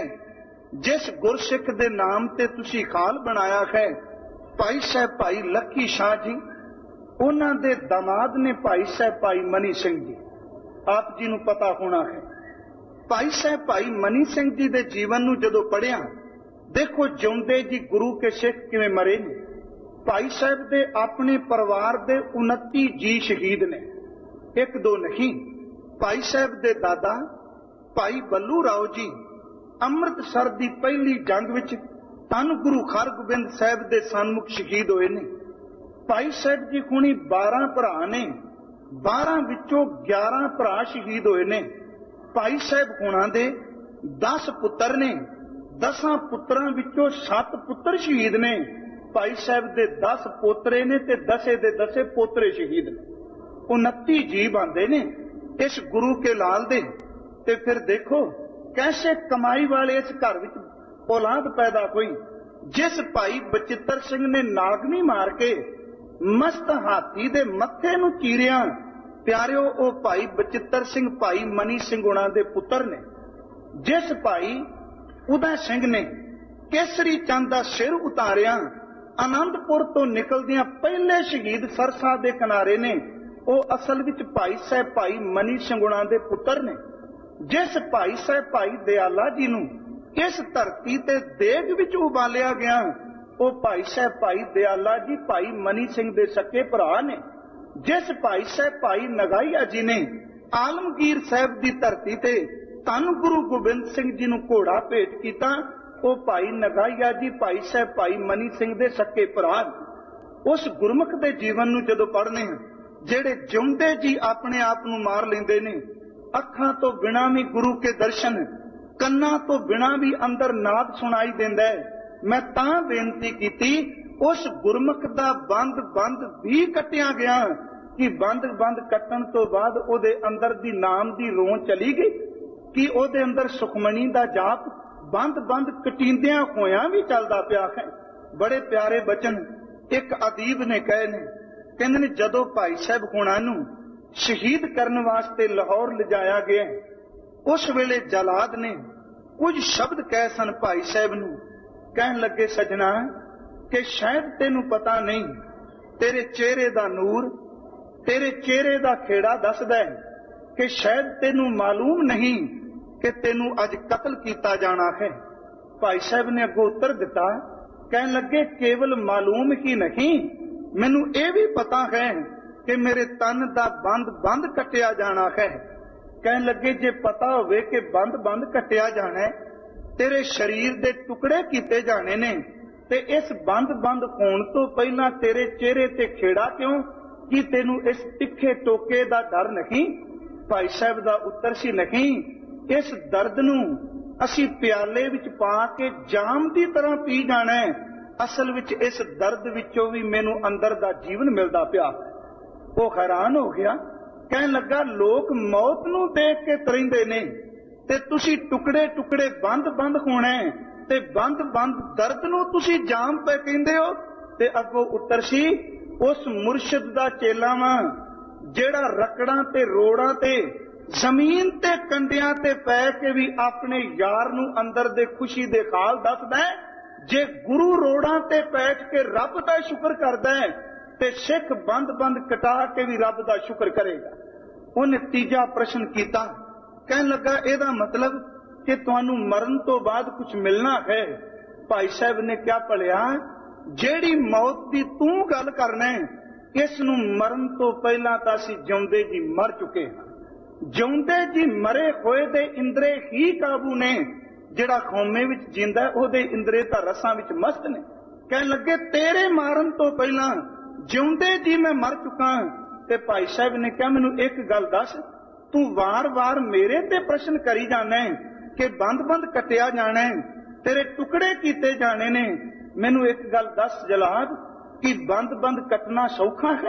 ਜਿਸ ਗੁਰਸਿੱਖ ਦੇ ਨਾਮ ਤੇ ਤੁਸੀਂ ਖਾਲ ਬਣਾਇਆ ਹੈ, ਭਾਈ ਸਾਹਿਬ ਭਾਈ ਲੱਖੀ ਸ਼ਾਹ ਜੀ, ਉਹਨਾਂ ਦੇ ਦਾਮਾਦ ਨੇ ਭਾਈ ਸਾਹਿਬ ਭਾਈ ਮਨੀ ਸਿੰਘ ਜੀ। ਆਪ ਜੀ ਨੂੰ ਪਤਾ ਹੋਣਾ ਹੈ, ਭਾਈ ਸਾਹਿਬ ਭਾਈ ਮਨੀ ਸਿੰਘ ਜੀ ਦੇ ਜੀਵਨ ਨੂੰ ਜਦੋਂ ਪੜ੍ਹਿਆ, ਦੇਖੋ ਜਿਉਂਦੇ ਜੀ ਗੁਰੂ ਕੇ ਸਿੱਖ ਕਿਵੇਂ ਮਰੇ ਨੇ। ਭਾਈ ਸਾਹਿਬ ਦੇ ਆਪਣੇ ਪਰਿਵਾਰ ਦੇ 29 ਜੀ ਸ਼ਹੀਦ ਨੇ, ਇੱਕ ਦੋ ਨਹੀਂ। ਭਾਈ ਸਾਹਿਬ ਦੇ ਦਾਦਾ ਭਾਈ ਬੱਲੂ ਰਾਓ ਜੀ ਅੰਮ੍ਰਿਤਸਰ ਦੀ ਪਹਿਲੀ ਜੰਗ ਵਿੱਚ ਧੰਨ ਗੁਰੂ ਹਰਗੋਬਿੰਦ ਸਾਹਿਬ ਦੇ ਸਨਮੁਖ ਸ਼ਹੀਦ ਹੋਏ ਨੇ। ਭਾਈ ਸਾਹਿਬ ਜੀ ਹੁਣੀ 12 ਭਰਾ ਨੇ, 12 ਵਿੱਚੋਂ 11 ਭਰਾ ਸ਼ਹੀਦ ਹੋਏ ਨੇ। ਭਾਈ ਸਾਹਿਬ ਹੁਣਾਂ ਦੇ 10 ਪੁੱਤਰ ਨੇ, 10 ਪੁੱਤਰਾਂ ਵਿੱਚੋਂ 7 ਪੁੱਤਰ ਸ਼ਹੀਦ ਨੇ। ਭਾਈ ਸਾਹਿਬ ਦੇ 10 ਪੋਤਰੇ ਨੇ ਤੇ 10 ਦੇ 10 ਪੋਤਰੇ ਸ਼ਹੀਦ ਨੇ। 29 ਜੀਵ ਆਂਦੇ ਨੇ ਇਸ ਗੁਰੂ ਕੇ ਲਾਲ ਦੇ। ਤੇ ਫਿਰ ਦੇਖੋ ਕੈਸੇ ਕਮਾਈ ਵਾਲੇ ਇਸ ਘਰ ਵਿੱਚ ਔਲਾਦ ਪੈਦਾ ਹੋਈ। ਜਿਸ ਭਾਈ ਬਚਿੱਤਰ ਸਿੰਘ ਨੇ ਨਾਗਨੀ ਮਾਰ ਕੇ ਮਸਤ ਹਾਥੀ ਦੇ ਮੱਥੇ ਨੂੰ ਚੀਰਿਆ, ਪਿਆਰਿਓ ਉਹ ਭਾਈ ਬਚਿੱਤਰ ਸਿੰਘ ਭਾਈ ਮਨੀ ਸਿੰਘ ਉਹਨਾਂ ਦੇ ਪੁੱਤਰ ਨੇ। ਜਿਸ ਭਾਈ ਉਦੈ ਸਿੰਘ ਨੇ ਕੇਸਰੀ ਚੰਦ ਦਾ ਸਿਰ ਉਤਾਰਿਆ, ਆਨੰਦਪੁਰ ਤੋਂ ਨਿਕਲਦਿਆਂ ਪਹਿਲੇ ਸ਼ਹੀਦ ਸਰਸਾ ਦੇ ਕਿਨਾਰੇ ਨੇ, ਉਹ ਅਸਲ ਵਿੱਚ ਭਾਈ ਸਾਹਿਬ ਭਾਈ ਮਨੀ ਸਿੰਘ ਉਹਨਾਂ ਦੇ ਪੁੱਤਰ ਨੇ। ਜਿਸ ਭਾਈ ਸਾਹਿਬ ਭਾਈ ਦਿਆਲਾ ਜੀ ਨੂੰ ਇਸ ਧਰਤੀ ਤੇ ਦੇਗ ਵਿੱਚ ਉਬਾਲਿਆ ਗਿਆ, ਉਹ ਭਾਈ ਸਾਹਿਬ ਭਾਈ ਦਿਆਲਾ ਜੀ ਭਾਈ ਮਨੀ ਸਿੰਘ ਦੇ ਸਕੇ ਭਰਾ ਨੇ। ਜਿਸ ਭਾਈ ਸਾਹਿਬ ਭਾਈ ਨਗਾਈਆ ਜੀ ਨੇ ਆਲਮਗੀਰ ਸਾਹਿਬ ਦੀ ਧਰਤੀ ਤੇ ਧੰਨ ਗੁਰੂ ਗੋਬਿੰਦ ਸਿੰਘ ਜੀ ਨੂੰ ਘੋੜਾ ਭੇਟ ਕੀਤਾ, ਉਹ ਭਾਈ ਨਗਾਈਆ ਜੀ ਭਾਈ ਸਾਹਿਬ ਭਾਈ ਮਨੀ ਸਿੰਘ ਦੇ ਸਕੇ ਭਰਾ। ਉਸ ਗੁਰਮੁਖ ਦੇ ਜੀਵਨ ਨੂੰ ਜਦੋਂ ਪੜ੍ਹਨੇ ਹਾਂ, ਜਿਹੜੇ ਜਿਉਂਦੇ ਜੀ ਆਪਣੇ ਆਪ ਨੂੰ ਮਾਰ ਲੈਂਦੇ ਨੇ, ਅੱਖਾਂ ਤੋਂ ਬਿਨਾਂ ਵੀ ਗੁਰੂ ਕੇ ਦਰਸ਼ਨ, ਕੰਨਾਂ ਤੋਂ ਬਿਨਾਂ ਵੀ ਅੰਦਰ ਨਾਦ ਸੁਣਾਈ ਦਿੰਦਾ ਹੈ। ਮੈਂ ਤਾਂ ਬੇਨਤੀ ਕੀਤੀ, ਉਸ ਗੁਰਮੁਖ ਦਾ ਬੰਦ ਵੀ ਕੱਟਿਆ ਗਿਆ ਕਿ ਬੰਦ ਕੱਟਣ ਤੋਂ ਬਾਅਦ ਉਹਦੇ ਅੰਦਰ ਦੀ ਨਾਮ ਦੀ ਰੋਂ ਚਲੀ ਗਈ ਕਿ ਉਹਦੇ ਅੰਦਰ ਸੁਖਮਣੀ ਦਾ ਜਾਪ ਬੰਦ ਕਟਿੰਦਿਆਂ ਹੋਇਆਂ ਵੀ ਚੱਲਦਾ ਪਿਆ ਹੈ। ਬੜੇ ਪਿਆਰੇ ਬਚਨ ਇੱਕ ਅਦੀਬ ਨੇ ਕਹੇ ਨੇ, ਕਹਿੰਦੇ ਨੇ ਜਦੋਂ ਭਾਈ ਸਾਹਿਬ ਹੁਣਾਂ ਨੂੰ ਸ਼ਹੀਦ ਕਰਨ ਵਾਸਤੇ ਲਾਹੌਰ ਲਿਜਾਇਆ ਗਿਆ, ਉਸ ਵੇਲੇ ਜਲਾਦ ਨੇ ਕੁਝ ਸ਼ਬਦ ਕਹੇ ਸਨ ਭਾਈ ਸਾਹਿਬ ਨੂੰ। ਕਹਿਣ ਲੱਗੇ, ਸਜਣਾ ਕਿ ਸ਼ਾਇਦ ਤੈਨੂੰ ਪਤਾ ਨਹੀਂ, ਤੇਰੇ ਚਿਹਰੇ ਦਾ ਨੂਰ, ਤੇਰੇ ਚਿਹਰੇ ਦਾ ਖੇੜਾ ਦੱਸਦਾ ਹੈ ਕਿ ਸ਼ਾਇਦ ਤੈਨੂੰ ਮਾਲੂਮ ਨਹੀਂ ਕਿ ਤੈਨੂੰ ਅੱਜ ਕਤਲ ਕੀਤਾ ਜਾਣਾ ਹੈ। ਭਾਈ ਸਾਹਿਬ ਨੇ ਅੱਗੋਂ ਉੱਤਰ ਦਿੱਤਾ, ਕਹਿਣ ਲੱਗੇ ਕੇਵਲ ਮਾਲੂਮ ਹੀ ਨਹੀਂ, ਮੈਨੂੰ ਇਹ ਵੀ ਪਤਾ ਹੈ ਕਿ ਮੇਰੇ ਤਨ ਦਾ ਬੰਦ ਕੱਟਿਆ ਜਾਣਾ ਹੈ। ਕਹਿਣ ਲੱਗੇ ਜੇ ਪਤਾ ਹੋਵੇ ਕਿ ਬੰਦ ਕੱਟਿਆ ਜਾਣਾ ਹੈ, ਤੇਰੇ ਸਰੀਰ ਦੇ ਟੁਕੜੇ ਕੀਤੇ ਜਾਣੇ ਨੇ, ਤੇ ਇਸ ਬੰਦ ਹੋਣ ਤੋਂ ਪਹਿਲਾਂ ਤੇਰੇ ਚਿਹਰੇ ਤੇ ਖੇੜਾ ਕਿਉਂ? ਕੀ ਤੈਨੂੰ ਇਸ ਤਿੱਖੇ ਟੋਕੇ ਦਾ ਡਰ ਨਹੀਂ? ਭਾਈ ਸਾਹਿਬ ਦਾ ਉੱਤਰ ਸੀ, ਨਹੀਂ, ਇਸ ਦਰਦ ਨੂੰ ਅਸੀਂ ਪਿਆਲੇ ਵਿੱਚ ਪਾ ਕੇ ਜਾਮ ਦੀ ਤਰ੍ਹਾਂ ਪੀ ਜਾਣਾ ਹੈ। ਅਸਲ ਵਿੱਚ ਇਸ ਦਰਦ ਵਿੱਚੋਂ ਵੀ ਮੈਨੂੰ ਅੰਦਰ ਦਾ ਜੀਵਨ ਮਿਲਦਾ ਪਿਆ। ਉਹ ਹੈਰਾਨ ਹੋ ਗਿਆ, ਕਹਿਣ ਲੱਗਾ ਲੋਕ ਮੌਤ ਨੂੰ ਦੇਖ ਕੇ ਤਰਿੰਦੇ ਨੇ ਤੇ ਤੁਸੀਂ ਟੁਕੜੇ ਟੁਕੜੇ ਬੰਦ ਬੰਦ ਹੋਣਾ ਤੇ ਬੰਦ ਬੰਦ ਦਰਦ ਨੂੰ ਤੁਸੀਂ ਜਾਮ ਪੈ ਕਹਿੰਦੇ ਹੋ। ਤੇ ਅੱਗੋਂ ਉੱਤਰ ਸੀ, ਉਸ ਮੁਰਸ਼ਿਦ ਦਾ ਚੇਲਾ ਵਾਂ ਜਿਹੜਾ ਰਕੜਾਂ ਤੇ ਰੋੜਾਂ ਤੇ ਜ਼ਮੀਨ ਤੇ ਕੰਡਿਆਂ ਤੇ ਪੈ ਕੇ ਵੀ ਆਪਣੇ ਯਾਰ ਨੂੰ ਅੰਦਰ ਦੇ ਖੁਸ਼ੀ ਦੇ ਹਾਲ ਦੱਸਦਾ ਹੈ। ਜੇ ਗੁਰੂ ਰੋੜਾਂ ਤੇ ਬੈਠ ਕੇ ਰੱਬ ਦਾ ਸ਼ੁਕਰ ਕਰਦਾ ਹੈ ਤੇ ਸਿੱਖ ਬੰਦ ਬੰਦ ਕਟਾ ਕੇ ਵੀ ਰੱਬ ਦਾ ਸ਼ੁਕਰ ਕਰੇਗਾ। ਉਹਨੇ ਤੀਜਾ ਪ੍ਰਸ਼ਨ ਕੀਤਾ, ਕਹਿਣ ਲੱਗਾ ਇਹਦਾ ਮਤਲਬ ਕਿ ਤੁਹਾਨੂੰ ਮਰਨ ਤੋਂ ਬਾਅਦ ਕੁਝ ਮਿਲਣਾ ਹੈ। ਭਾਈ ਸਾਹਿਬ ਨੇ ਕਿਹਾ, ਭਲਿਆ ਜਿਹੜੀ ਮੌਤ ਦੀ ਤੂੰ ਗੱਲ ਕਰਨਾ ਹੈ, ਇਸ ਨੂੰ ਮਰਨ ਤੋਂ ਪਹਿਲਾਂ ਤਾਂ ਅਸੀਂ ਜਿਉਂਦੇ ਜੀ ਮਰ ਚੁੱਕੇ ਹਾਂ। ਜਿਉਂਦੇ ਜੀ ਮਰੇ ਹੋਏ ਦੇ ਇੰਦਰੇ ਹੀ ਕਾਬੂ ਨੇ। ਜਿਹੜਾ ਖੌਮੇ ਵਿੱਚ ਜਿੰਦਾ ਉਹਦੇ ਇੰਦਰੇ ਤਾਂ ਰਸਾਂ ਵਿੱਚ ਮਸਤ ਨੇ। ਕਹਿਣ ਲੱਗੇ ਤੇਰੇ ਮਾਰਨ ਤੋਂ ਪਹਿਲਾਂ ਜਿਉਂਦੇ ਜੀ ਮੈਂ ਮਰ ਚੁੱਕਾ। ਤੇ ਭਾਈ ਸਾਹਿਬ ਨੇ ਕਿਹਾ, ਮੈਨੂੰ ਇੱਕ ਗੱਲ ਦੱਸ, ਤੂੰ ਵਾਰ-ਵਾਰ ਮੇਰੇ ਤੇ ਪ੍ਰਸ਼ਨ ਕਰੀ ਜਾਣਾ ਹੈ ਕਿ ਬੰਦ-ਬੰਦ ਕੱਟਿਆ ਜਾਣਾ ਹੈ, ਤੇਰੇ ਟੁਕੜੇ ਕੀਤੇ ਜਾਣੇ ਨੇ। ਮੈਨੂੰ ਇੱਕ ਗੱਲ ਦੱਸ ਜਲਾਦ, ਕਿ ਬੰਦ-ਬੰਦ ਕੱਟਣਾ ਸੌਖਾ ਹੈ?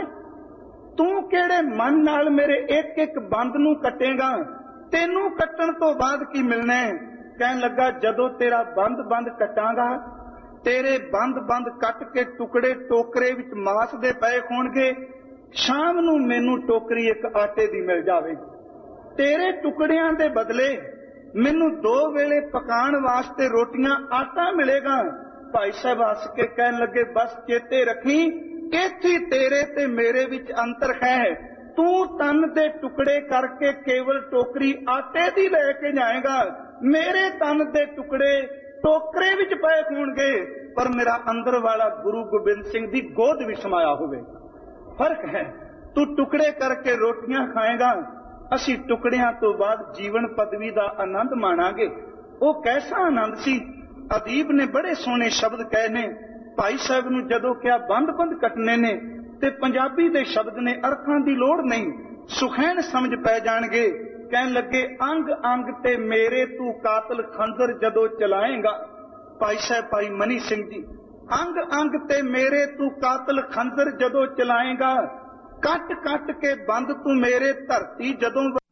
ਤੂੰ ਕਿਹੜੇ ਮਨ ਨਾਲ ਮੇਰੇ ਇੱਕ ਇੱਕ ਬੰਦ ਨੂੰ ਕੱਟੇਗਾ? ਤੈਨੂੰ ਕੱਟਣ ਤੋਂ ਬਾਅਦ ਕੀ ਮਿਲਣਾ ਹੈ? ਕਹਿਣ ਲੱਗਾ, ਜਦੋਂ ਤੇਰਾ ਬੰਦ-ਬੰਦ ਕੱਟਾਂਗਾ, ਤੇਰੇ ਬੰਦ-ਬੰਦ ਕੱਟ ਕੇ ਟੁਕੜੇ ਟੋਕਰੇ ਵਿੱਚ ਮਾਸ ਦੇ ਪਏ ਹੋਣਗੇ, ਸ਼ਾਮ ਨੂੰ ਮੈਨੂੰ ਟੋਕਰੀ ਇੱਕ ਆਟੇ ਦੀ ਮਿਲ ਜਾਵੇਗੀ। ਤੇਰੇ ਟੁਕੜਿਆਂ ਦੇ ਬਦਲੇ ਮੈਨੂੰ 2 ਵੇਲੇ ਪਕਾਉਣ ਵਾਸਤੇ ਰੋਟੀਆਂ ਆਟਾ ਮਿਲੇਗਾ। ਭਾਈ ਸਾਹਿਬ ਹੱਸ ਕੇ ਕਹਿਣ ਲੱਗੇ, ਬਸ ਚੇਤੇ ਰੱਖੀ, ਇੱਥੇ ਤੇਰੇ ਤੇ ਮੇਰੇ ਵਿੱਚ ਅੰਤਰ ਹੈ। ਤੂੰ ਤਨ ਦੇ ਟੁਕੜੇ ਕਰਕੇ ਕੇਵਲ ਟੋਕਰੀ ਆਟੇ ਦੀ ਲੈ ਕੇ ਜਾਏਗਾ, ਮੇਰੇ ਤਨ ਦੇ ਟੁਕੜੇ ਟੋਕਰੇ ਵਿੱਚ ਪਏ ਹੋਣਗੇ, ਪਰ ਮੇਰਾ ਅੰਦਰ ਵਾਲਾ ਗੁਰੂ ਗੋਬਿੰਦ ਸਿੰਘ ਦੀ ਗੋਦ ਵਿੱਚ ਸਮਾਇਆ ਹੋਵੇਗਾ। ਫਰਕ ਹੈ। ਤੂੰ ਟੁਕੜੇ ਕਰਕੇ ਰੋਟੀਆਂ ਖਾਏਗਾ, ਅਸੀਂ ਟੁਕੜਿਆਂ ਤੋਂ ਬਾਅਦ ਜੀਵਨ ਪਦਵੀ ਦਾ ਆਨੰਦ ਮਾਣਾਂਗੇ। ਉਹ ਕੈਸਾ ਆਨੰਦ ਸੀ? ਅਦੀਬ ਨੇ ਬੜੇ ਸੋਹਣੇ ਸ਼ਬਦ ਕਹੇ ਨੇ। ਭਾਈ ਸਾਹਿਬ ਨੂੰ ਜਦੋਂ ਕਿਹਾ ਬੰਦ-ਬੰਦ ਕੱਟਣੇ ਨੇ ਤੇ ਪੰਜਾਬੀ ਦੇ ਸ਼ਬਦ ਨੇ, ਅਰਥਾਂ ਦੀ ਲੋੜ ਨਹੀਂ, ਸੁਖੈਨ ਸਮਝ ਪੈ ਜਾਣਗੇ। ਕਹਿਣ ਲੱਗੇ, ਅੰਗ ਅੰਗ ਤੇ ਮੇਰੇ ਤੂੰ ਕਾਤਲ ਖੰਜਰ ਜਦੋਂ ਚਲਾਏਗਾ। ਭਾਈ ਸਾਹਿਬ ਭਾਈ ਮਨੀ ਸਿੰਘ ਜੀ, ਅੰਗ ਅੰਗ ਤੇ ਮੇਰੇ ਤੂੰ ਕਾਤਲ ਖੰਜਰ ਜਦੋਂ ਚਲਾਏਗਾ, ਕੱਟ ਕੱਟ ਕੇ ਬੰਦ ਤੂੰ ਮੇਰੇ ਧਰਤੀ ਜਦੋਂ